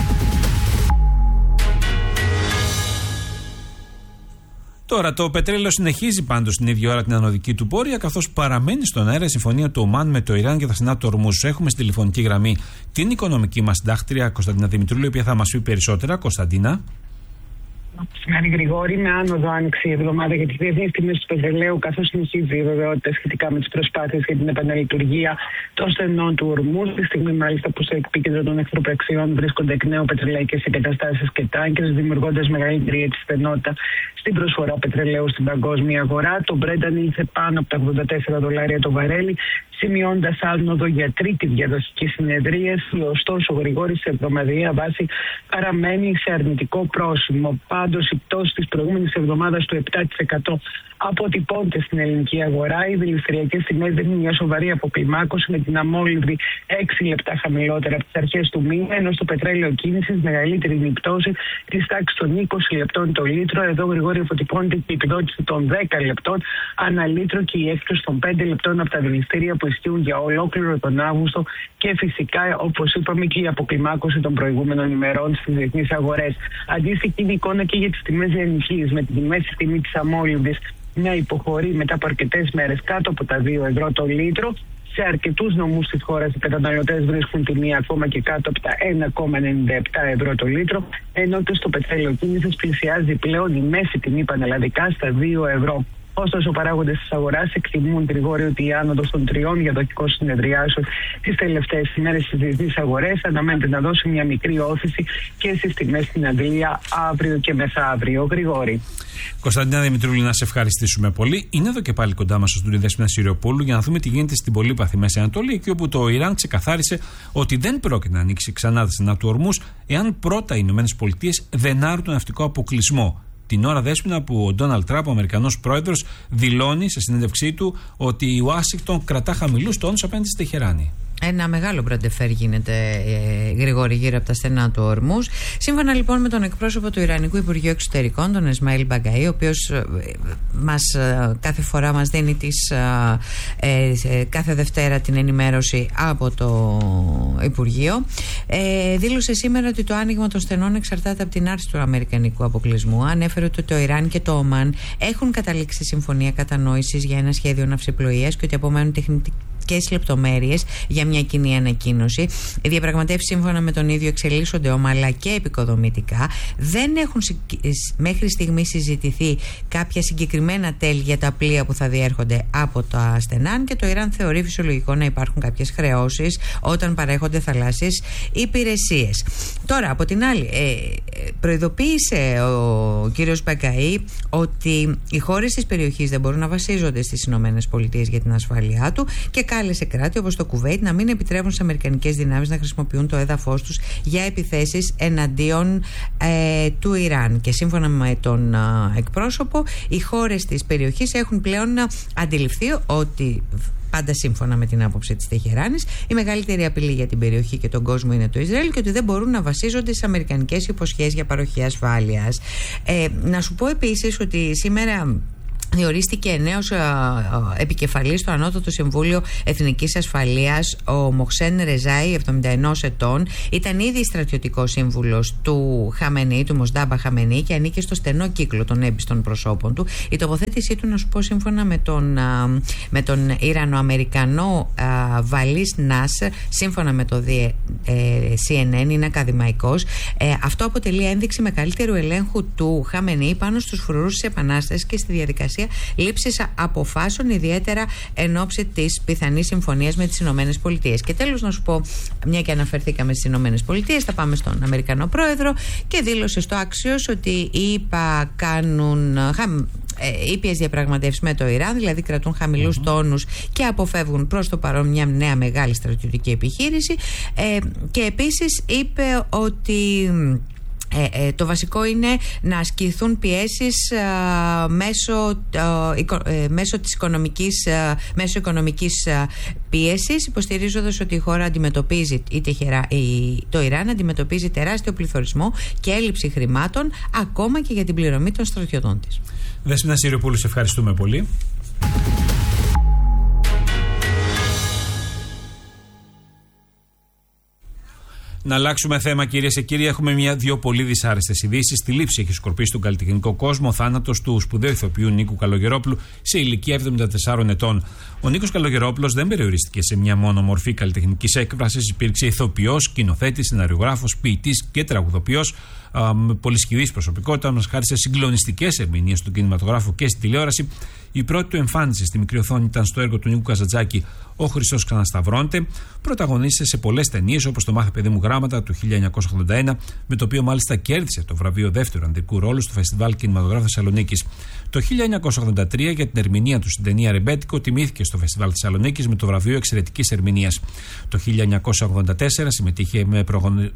Τώρα, το πετρέλαιο συνεχίζει πάντως την ίδια ώρα την ανωδική του πορεία, καθώς παραμένει στον αέρα η συμφωνία του Ομάν με το Ιράν και τα στενά του Ορμούζ. Έχουμε στη τηλεφωνική γραμμή την οικονομική μας συντάκτρια Κωνσταντίνα Δημητρούλη, η οποία θα μας πει περισσότερα. Κωνσταντίνα.
Συγχαρή Γρηγόρη, με άνοδο άνοιξε η εβδομάδα για τις διεθνείς τιμές του πετρελαίου, καθώς συνεχίζει η βεβαιότητα σχετικά με τις προσπάθειες για την επαναλειτουργία των στενών του Ορμούζ. Τη στιγμή, μάλιστα, που στο επίκεντρο των εχθροπραξιών βρίσκονται εκ νέου πετρελαϊκές εγκαταστάσεις και τάγκερς, δημιουργώντας μεγαλύτερη έτσι στενότητα στην προσφορά πετρελαίου στην παγκόσμια αγορά. Το Brent ανήλθε πάνω από τα ογδόντα τέσσερα δολάρια το βαρέλι, σημειώντας άνοδο για τρίτη διαδοχική συνεδρίαση. Ωστόσο, ο Γρηγόρης σε εβδομαδιαία βάση παραμένει σε αρνητικό πρόσημο. Πάντως, η πτώση της προηγούμενης εβδομάδας του επτά τοις εκατό αποτυπώνται στην ελληνική αγορά. Οι δηληστηριακές τιμές δίνουν μια σοβαρή αποκλιμάκωση με την αμόλυβδη έξι λεπτά χαμηλότερα από τις αρχές του μήνα, ενώ στο πετρέλαιο κίνησης μεγαλύτερη είναι η πτώση της τάξης των είκοσι λεπτών το λίτρο. Εδώ, Γρηγόρη, αποτυπώνεται και η επιδότηση των δέκα λεπτών ανά λίτρο και η έκπτωση των πέντε λεπτών από τα δηληστήρια που ισχύουν για ολόκληρο τον Αύγουστο και φυσικά, όπως είπαμε, και η αποκλιμάκωση των προηγούμενων ημερών στις διεθνείς αγορές. Αντίστοιχη είναι η εικόνα και για τις τιμές λιανικής, με τη μέση τιμή της αμόλυβδης να υποχωρεί μετά από αρκετές μέρες κάτω από τα δύο ευρώ το λίτρο. Σε αρκετούς νομούς της χώρας οι καταναλωτές βρίσκουν τιμή ακόμα και κάτω από τα ένα κόμμα ενενήντα επτά ευρώ το λίτρο, ενώ το στο πετρέλαιο κίνησης πλησιάζει πλέον η μέση τιμή πανελλαδικά στα δύο ευρώ. Ωστόσο, οι παράγοντες της αγοράς εκτιμούν, Γρηγόρη, ότι η άνοδος των τριών διαδοχικών συνεδριάσεων τις τελευταίες ημέρες στις διεθνείς αγορές αναμένεται να δώσει μια μικρή όθηση και στις τιμές στην Αγγλία αύριο και μεθαύριο. Γρηγόρη.
Κωνσταντίνα Δημητρούλη, να σε ευχαριστήσουμε πολύ. Είναι εδώ και πάλι κοντά μας στο στούντιο Δέσποινα Σιριοπούλου για να δούμε τι γίνεται στην πολύπαθη Μέση Ανατολή, εκεί όπου το Ιράν ξεκαθάρισε ότι δεν πρόκειται να ανοίξει ξανά τη στενά του Ορμούζ εάν πρώτα οι ΗΠΑ δεν άρουν τον ναυτικό αποκλεισμό. Την ώρα, Δέσποινα, που ο Ντόναλντ Τραμπ, ο Αμερικανός πρόεδρος, δηλώνει σε συνέντευξή του ότι η Ουάσιγκτον κρατά χαμηλούς τόνους απέναντι στη Τεχεράνη.
Ένα μεγάλο μπραντεφέρ γίνεται, ε, Γρηγόρη, γύρω από τα στενά του Ορμούζ. Σύμφωνα λοιπόν με τον εκπρόσωπο του Ιρανικού Υπουργείου Εξωτερικών, τον Εσμαήλ Μπαγκαή, ο οποίος ε, μας, ε, κάθε φορά μας δίνει τις, ε, ε, κάθε Δευτέρα την ενημέρωση από το Υπουργείο, ε, δήλωσε σήμερα ότι το άνοιγμα των στενών εξαρτάται από την άρση του αμερικανικού αποκλεισμού. Ανέφερε ότι το Ιράν και το Ομάν έχουν καταλήξει συμφωνία κατανόησης για ένα σχέδιο ναυσιπλοείας και ότι απομένουν τεχνητικές λεπτομέρειες για μια κοινή ανακοίνωση. Οι διαπραγματεύσεις, σύμφωνα με τον ίδιο, εξελίσσονται ομαλά και επικοδομητικά. Δεν έχουν μέχρι στιγμή συζητηθεί κάποια συγκεκριμένα τέλη για τα πλοία που θα διέρχονται από τα στενά και το Ιράν θεωρεί φυσιολογικό να υπάρχουν κάποιες χρεώσεις όταν παρέχονται θαλάσσιες υπηρεσίες. Τώρα, από την άλλη, ε, προειδοποίησε ο κύριος Μπαγκαή ότι οι χώρες της περιοχής δεν μπορούν να βασίζονται στις Ηνωμένες Πολιτείες για την ασφάλειά του και κάλεσε κράτη όπως το Κουβέιτ να μην επιτρέπουν στις αμερικανικές δυνάμεις να χρησιμοποιούν το έδαφος τους για επιθέσεις εναντίον ε, του Ιράν. Και σύμφωνα με τον α, εκπρόσωπο, οι χώρες της περιοχής έχουν πλέον α, αντιληφθεί ότι, πάντα σύμφωνα με την άποψη της Τεχεράνης, η μεγαλύτερη απειλή για την περιοχή και τον κόσμο είναι το Ισραήλ και ότι δεν μπορούν να βασίζονται στις αμερικανικές υποσχέσεις για παροχή ασφάλειας. Ε, να σου πω επίσης ότι σήμερα διορίστηκε νέος επικεφαλής στο Ανώτατο Συμβούλιο Εθνικής Ασφαλείας, ο Μοχσέν Ρεζάι, εβδομήντα ενός ετών. Ήταν ήδη στρατιωτικός σύμβουλος του Χαμενεή, του Μοσντάμπα Χαμενεή, και ανήκε στο στενό κύκλο των έμπιστων προσώπων του. Η τοποθέτησή του, να σου πω, σύμφωνα με τον, με τον Ιρανοαμερικανό Βαλίς Νάσερ, σύμφωνα με το σι εν εν, είναι ακαδημαϊκός. Ε, αυτό αποτελεί ένδειξη μεγαλύτερου ελέγχου του Χαμενεή πάνω στους φρουρούς της Επανάστασης και στη διαδικασία λήψης αποφάσεων, ιδιαίτερα εν ώψη της πιθανής συμφωνίας με τις Ηνωμένες Πολιτείες. Και τέλος, να σου πω, μια και αναφερθήκαμε στις Ηνωμένες Πολιτείες, θα πάμε στον Αμερικανό πρόεδρο, και δήλωσε στο Axios ότι οι ΗΠΑ κάνουν ήπιες διαπραγματεύσεις με το Ιράν, δηλαδή κρατούν χαμηλούς mm-hmm. τόνους και αποφεύγουν προς το παρόν μια νέα μεγάλη στρατιωτική επιχείρηση. Ε, και επίσης είπε ότι Ε, ε, το βασικό είναι να ασκηθούν πιέσεις ε, μέσω, ε, ε, μέσω της οικονομικής, ε, μέσω οικονομικής ε, πίεσης, υποστηρίζοντας ότι η χώρα αντιμετωπίζει, η Τεχερά, η, το Ιράν αντιμετωπίζει τεράστιο πληθωρισμό και έλλειψη χρημάτων, ακόμα και για την πληρωμή των στρατιωτών της.
Δέσποινα Σιριοπούλου, σε ευχαριστούμε πολύ. Να αλλάξουμε θέμα, κυρίες και κύριοι. Έχουμε μια-δυο πολύ δυσάρεστες ειδήσεις. Στη Λήψη έχει σκορπίσει τον καλλιτεχνικό κόσμο ο θάνατος του σπουδαίου ηθοποιού Νίκου Καλογερόπουλου σε ηλικία εβδομήντα τεσσάρων ετών. Ο Νίκος Καλογερόπουλος δεν περιορίστηκε σε μια μόνο μορφή καλλιτεχνικής έκφρασης. Υπήρξε ηθοποιός, σκηνοθέτης, σεναριογράφος, ποιητής και τραγουδοποιός. Με πολυσχηδής προσωπικότητα, μας χάρισε συγκλονιστικές ερμηνείες στον κινηματογράφο και στη τηλεόραση. Η πρώτη του εμφάνιση στη μικρή οθόνη ήταν στο έργο του Νίκου Καζαντζάκη, Ο Χριστός Ξανασταυρώνεται. Πρωταγωνίστησε σε πολλές ταινίες, όπως το Μάθε παιδί μου γράμματα του χίλια εννιακόσια ογδόντα ένα, με το οποίο μάλιστα κέρδισε το βραβείο δεύτερου ανδρικού ρόλου στο Φεστιβάλ Κινηματογράφου Θεσσαλονίκης. Το χίλια εννιακόσια ογδόντα τρία, για την ερμηνεία του στην ταινία Ρεμπέτικο, τιμήθηκε στο Φεστιβάλ Θεσσαλονίκης με το βραβείο εξαιρετικής ερμηνείας. Το χίλια εννιακόσια ογδόντα τέσσερα συμμετείχε με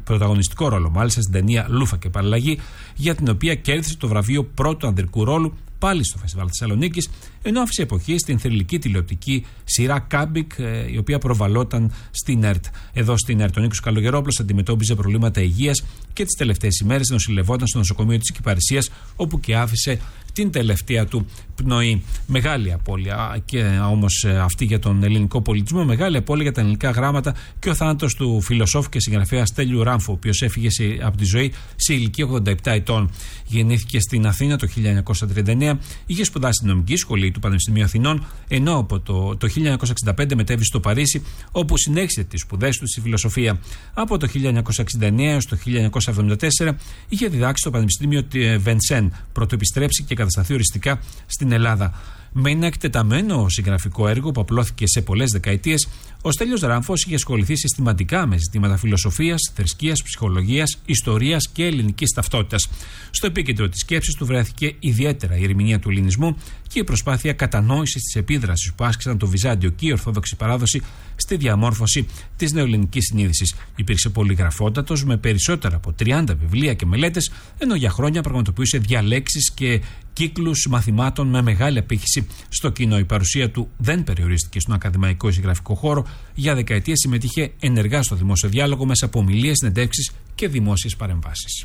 πρωταγωνιστικό ρόλο, μάλιστα, στην ταινία Λούφα και Παραλλαγή, για την οποία κέρδισε το βραβείο πρώτου ανδρικού ρόλου πάλι στο Φεστιβάλ Θεσσαλονίκης, ενώ άφησε εποχή στην θρυλική τηλεοπτική σειρά Κάμπικ, η οποία προβαλόταν στην ΕΡΤ. Εδώ στην ΕΡΤ, ο Νίκος Καλογερόπουλος αντιμετώπιζε προβλήματα υγείας και τις τελευταίες ημέρες νοσηλευόταν στο νοσοκομείο της Κυπαρισίας, όπου και άφησε την τελευταία του πνοή. Μεγάλη απώλεια και όμως αυτή για τον ελληνικό πολιτισμό, μεγάλη απώλεια για τα ελληνικά γράμματα και ο θάνατος του φιλοσόφου και συγγραφέα Στέλιου Ράμφου, ο οποίος έφυγε σε, από τη ζωή σε ηλικία ογδόντα επτά ετών. Γεννήθηκε στην Αθήνα το χίλια εννιακόσια τριάντα εννέα, είχε σπουδάσει στην νομική σχολή του Πανεπιστημίου Αθηνών, ενώ από το, το χίλια εννιακόσια εξήντα πέντε μετέβη στο Παρίσι, όπου συνέχισε τις σπουδές του στη φιλοσοφία. Από το χίλια εννιακόσια εξήντα εννέα έως το χίλια εννιακόσια εβδομήντα τέσσερα είχε διδάξει στο Πανεπιστήμιο Βενσέν, πρωτοεπιστρέψει και κατασταθεί οριστικά στην Ελλάδα. Με ένα εκτεταμένο συγγραφικό έργο που απλώθηκε σε πολλές δεκαετίες, ο Στέλιος Ράμφος είχε ασχοληθεί συστηματικά με ζητήματα φιλοσοφίας, θρησκείας, ψυχολογίας, ιστορίας και ελληνικής ταυτότητας. Στο επίκεντρο της σκέψης του βρέθηκε ιδιαίτερα η ερμηνεία του ελληνισμού και η προσπάθεια κατανόησης της επίδρασης που άσκησαν το Βυζάντιο και η Ορθόδοξη παράδοση στη διαμόρφωση της νεοελληνικής συνείδησης. Υπήρξε πολυγραφότατος με περισσότερα από τριάντα βιβλία και μελέτες, ενώ για χρόνια πραγματοποιούσε διαλέξεις και κύκλους μαθημάτων με μεγάλη απήχηση στο κοινό. Η παρουσία του δεν περιορίστηκε στον ακαδημαϊκό συγγραφικό χώρο. Για δεκαετίες συμμετείχε ενεργά στο δημόσιο διάλογο μέσα από ομιλίες, συνεντεύξεις και δημόσιες παρεμβάσεις.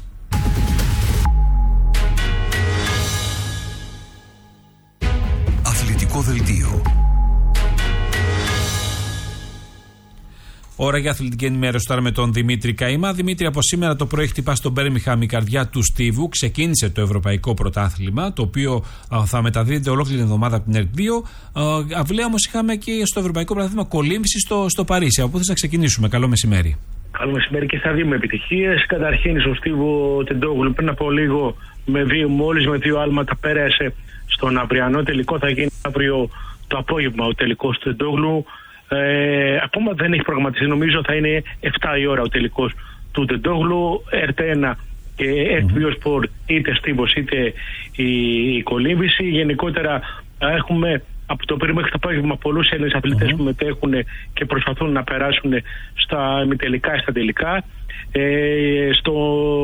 Αθλητικό δελτίο.
Ώρα για αθλητική ενημέρωση τώρα με τον Δημήτρη Καημά. Δημήτρη, από σήμερα το πρωί χτυπά στον Μπέρμιγχαμ η καρδιά του Στίβου. Ξεκίνησε το Ευρωπαϊκό Πρωτάθλημα, το οποίο α, θα μεταδίδεται ολόκληρη την εβδομάδα από την ΕΡΤ δύο. Αυλαία όμως είχαμε και στο Ευρωπαϊκό Πρωτάθλημα κολύμβηση στο, στο Παρίσι. Από πού θες να ξεκινήσουμε? Καλό μεσημέρι.
Καλό μεσημέρι και στα δύο με επιτυχίες. Καταρχήν στο Στίβο Τεντόγλου πριν από λίγο με δύο, μόλις με δύο άλματα πέρασε στον αυριανό τελικό. Θα γίνει αύριο το απόγευμα ο τελικός του Τεντόγλου. Ε, ακόμα δεν έχει προγραμματιστεί, νομίζω θα είναι επτά η ώρα ο τελικός του Τεντόγλου. ΕΡΤ ένα και ΕΡΤ δύο Sport, είτε Στίβος είτε η, η κολύμβηση. Γενικότερα έχουμε από το πρωί μέχρι το απόγευμα πολλούς Έλληνες αθλητές mm-hmm. που μετέχουν και προσπαθούν να περάσουν στα ημιτελικά ή στα τελικά. Ε, στο,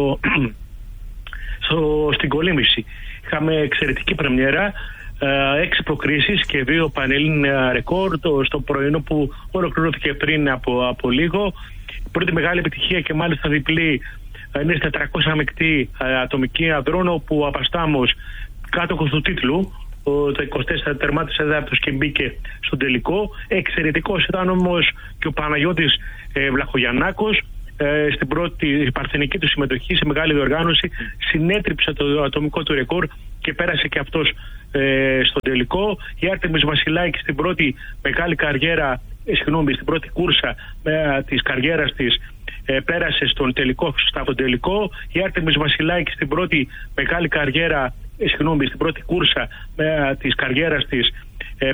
στο, στην κολύμβηση είχαμε εξαιρετική πρεμιέρα. Uh, έξι προκρίσεις και δύο πανελλήνια ρεκόρ το, στο πρωινό που ολοκληρώθηκε πριν από, από λίγο. Η πρώτη μεγάλη επιτυχία και μάλιστα διπλή uh, είναι στα τετρακόσια μεικτή uh, ατομική αδρόνο, όπου ο Απαστάμος, κάτοχος του τίτλου, uh, το είκοσι τέσσερα τερμάτισε δάρτος και μπήκε στον τελικό. Εξαιρετικός ήταν όμως και ο Παναγιώτης uh, Βλαχογιαννάκος. Uh, στην πρώτη παρθενική του συμμετοχή σε μεγάλη διοργάνωση συνέτριψε το ατομικό του ρεκόρ και πέρασε και αυτός ε, στον τελικό. Η Άρτεμις Βασιλάκη στην πρώτη μεγάλη καριέρα, ε, συγγνώμη, στην πρώτη κούρσα ε, της καριέρας της ε, πέρασε στον τελικό, στον τελικό. Η Άρτεμις Βασιλάκη στην πρώτη μεγάλη καριέρα, ε, συγγνώμη, στην πρώτη κούρσα ε, της καριέρας της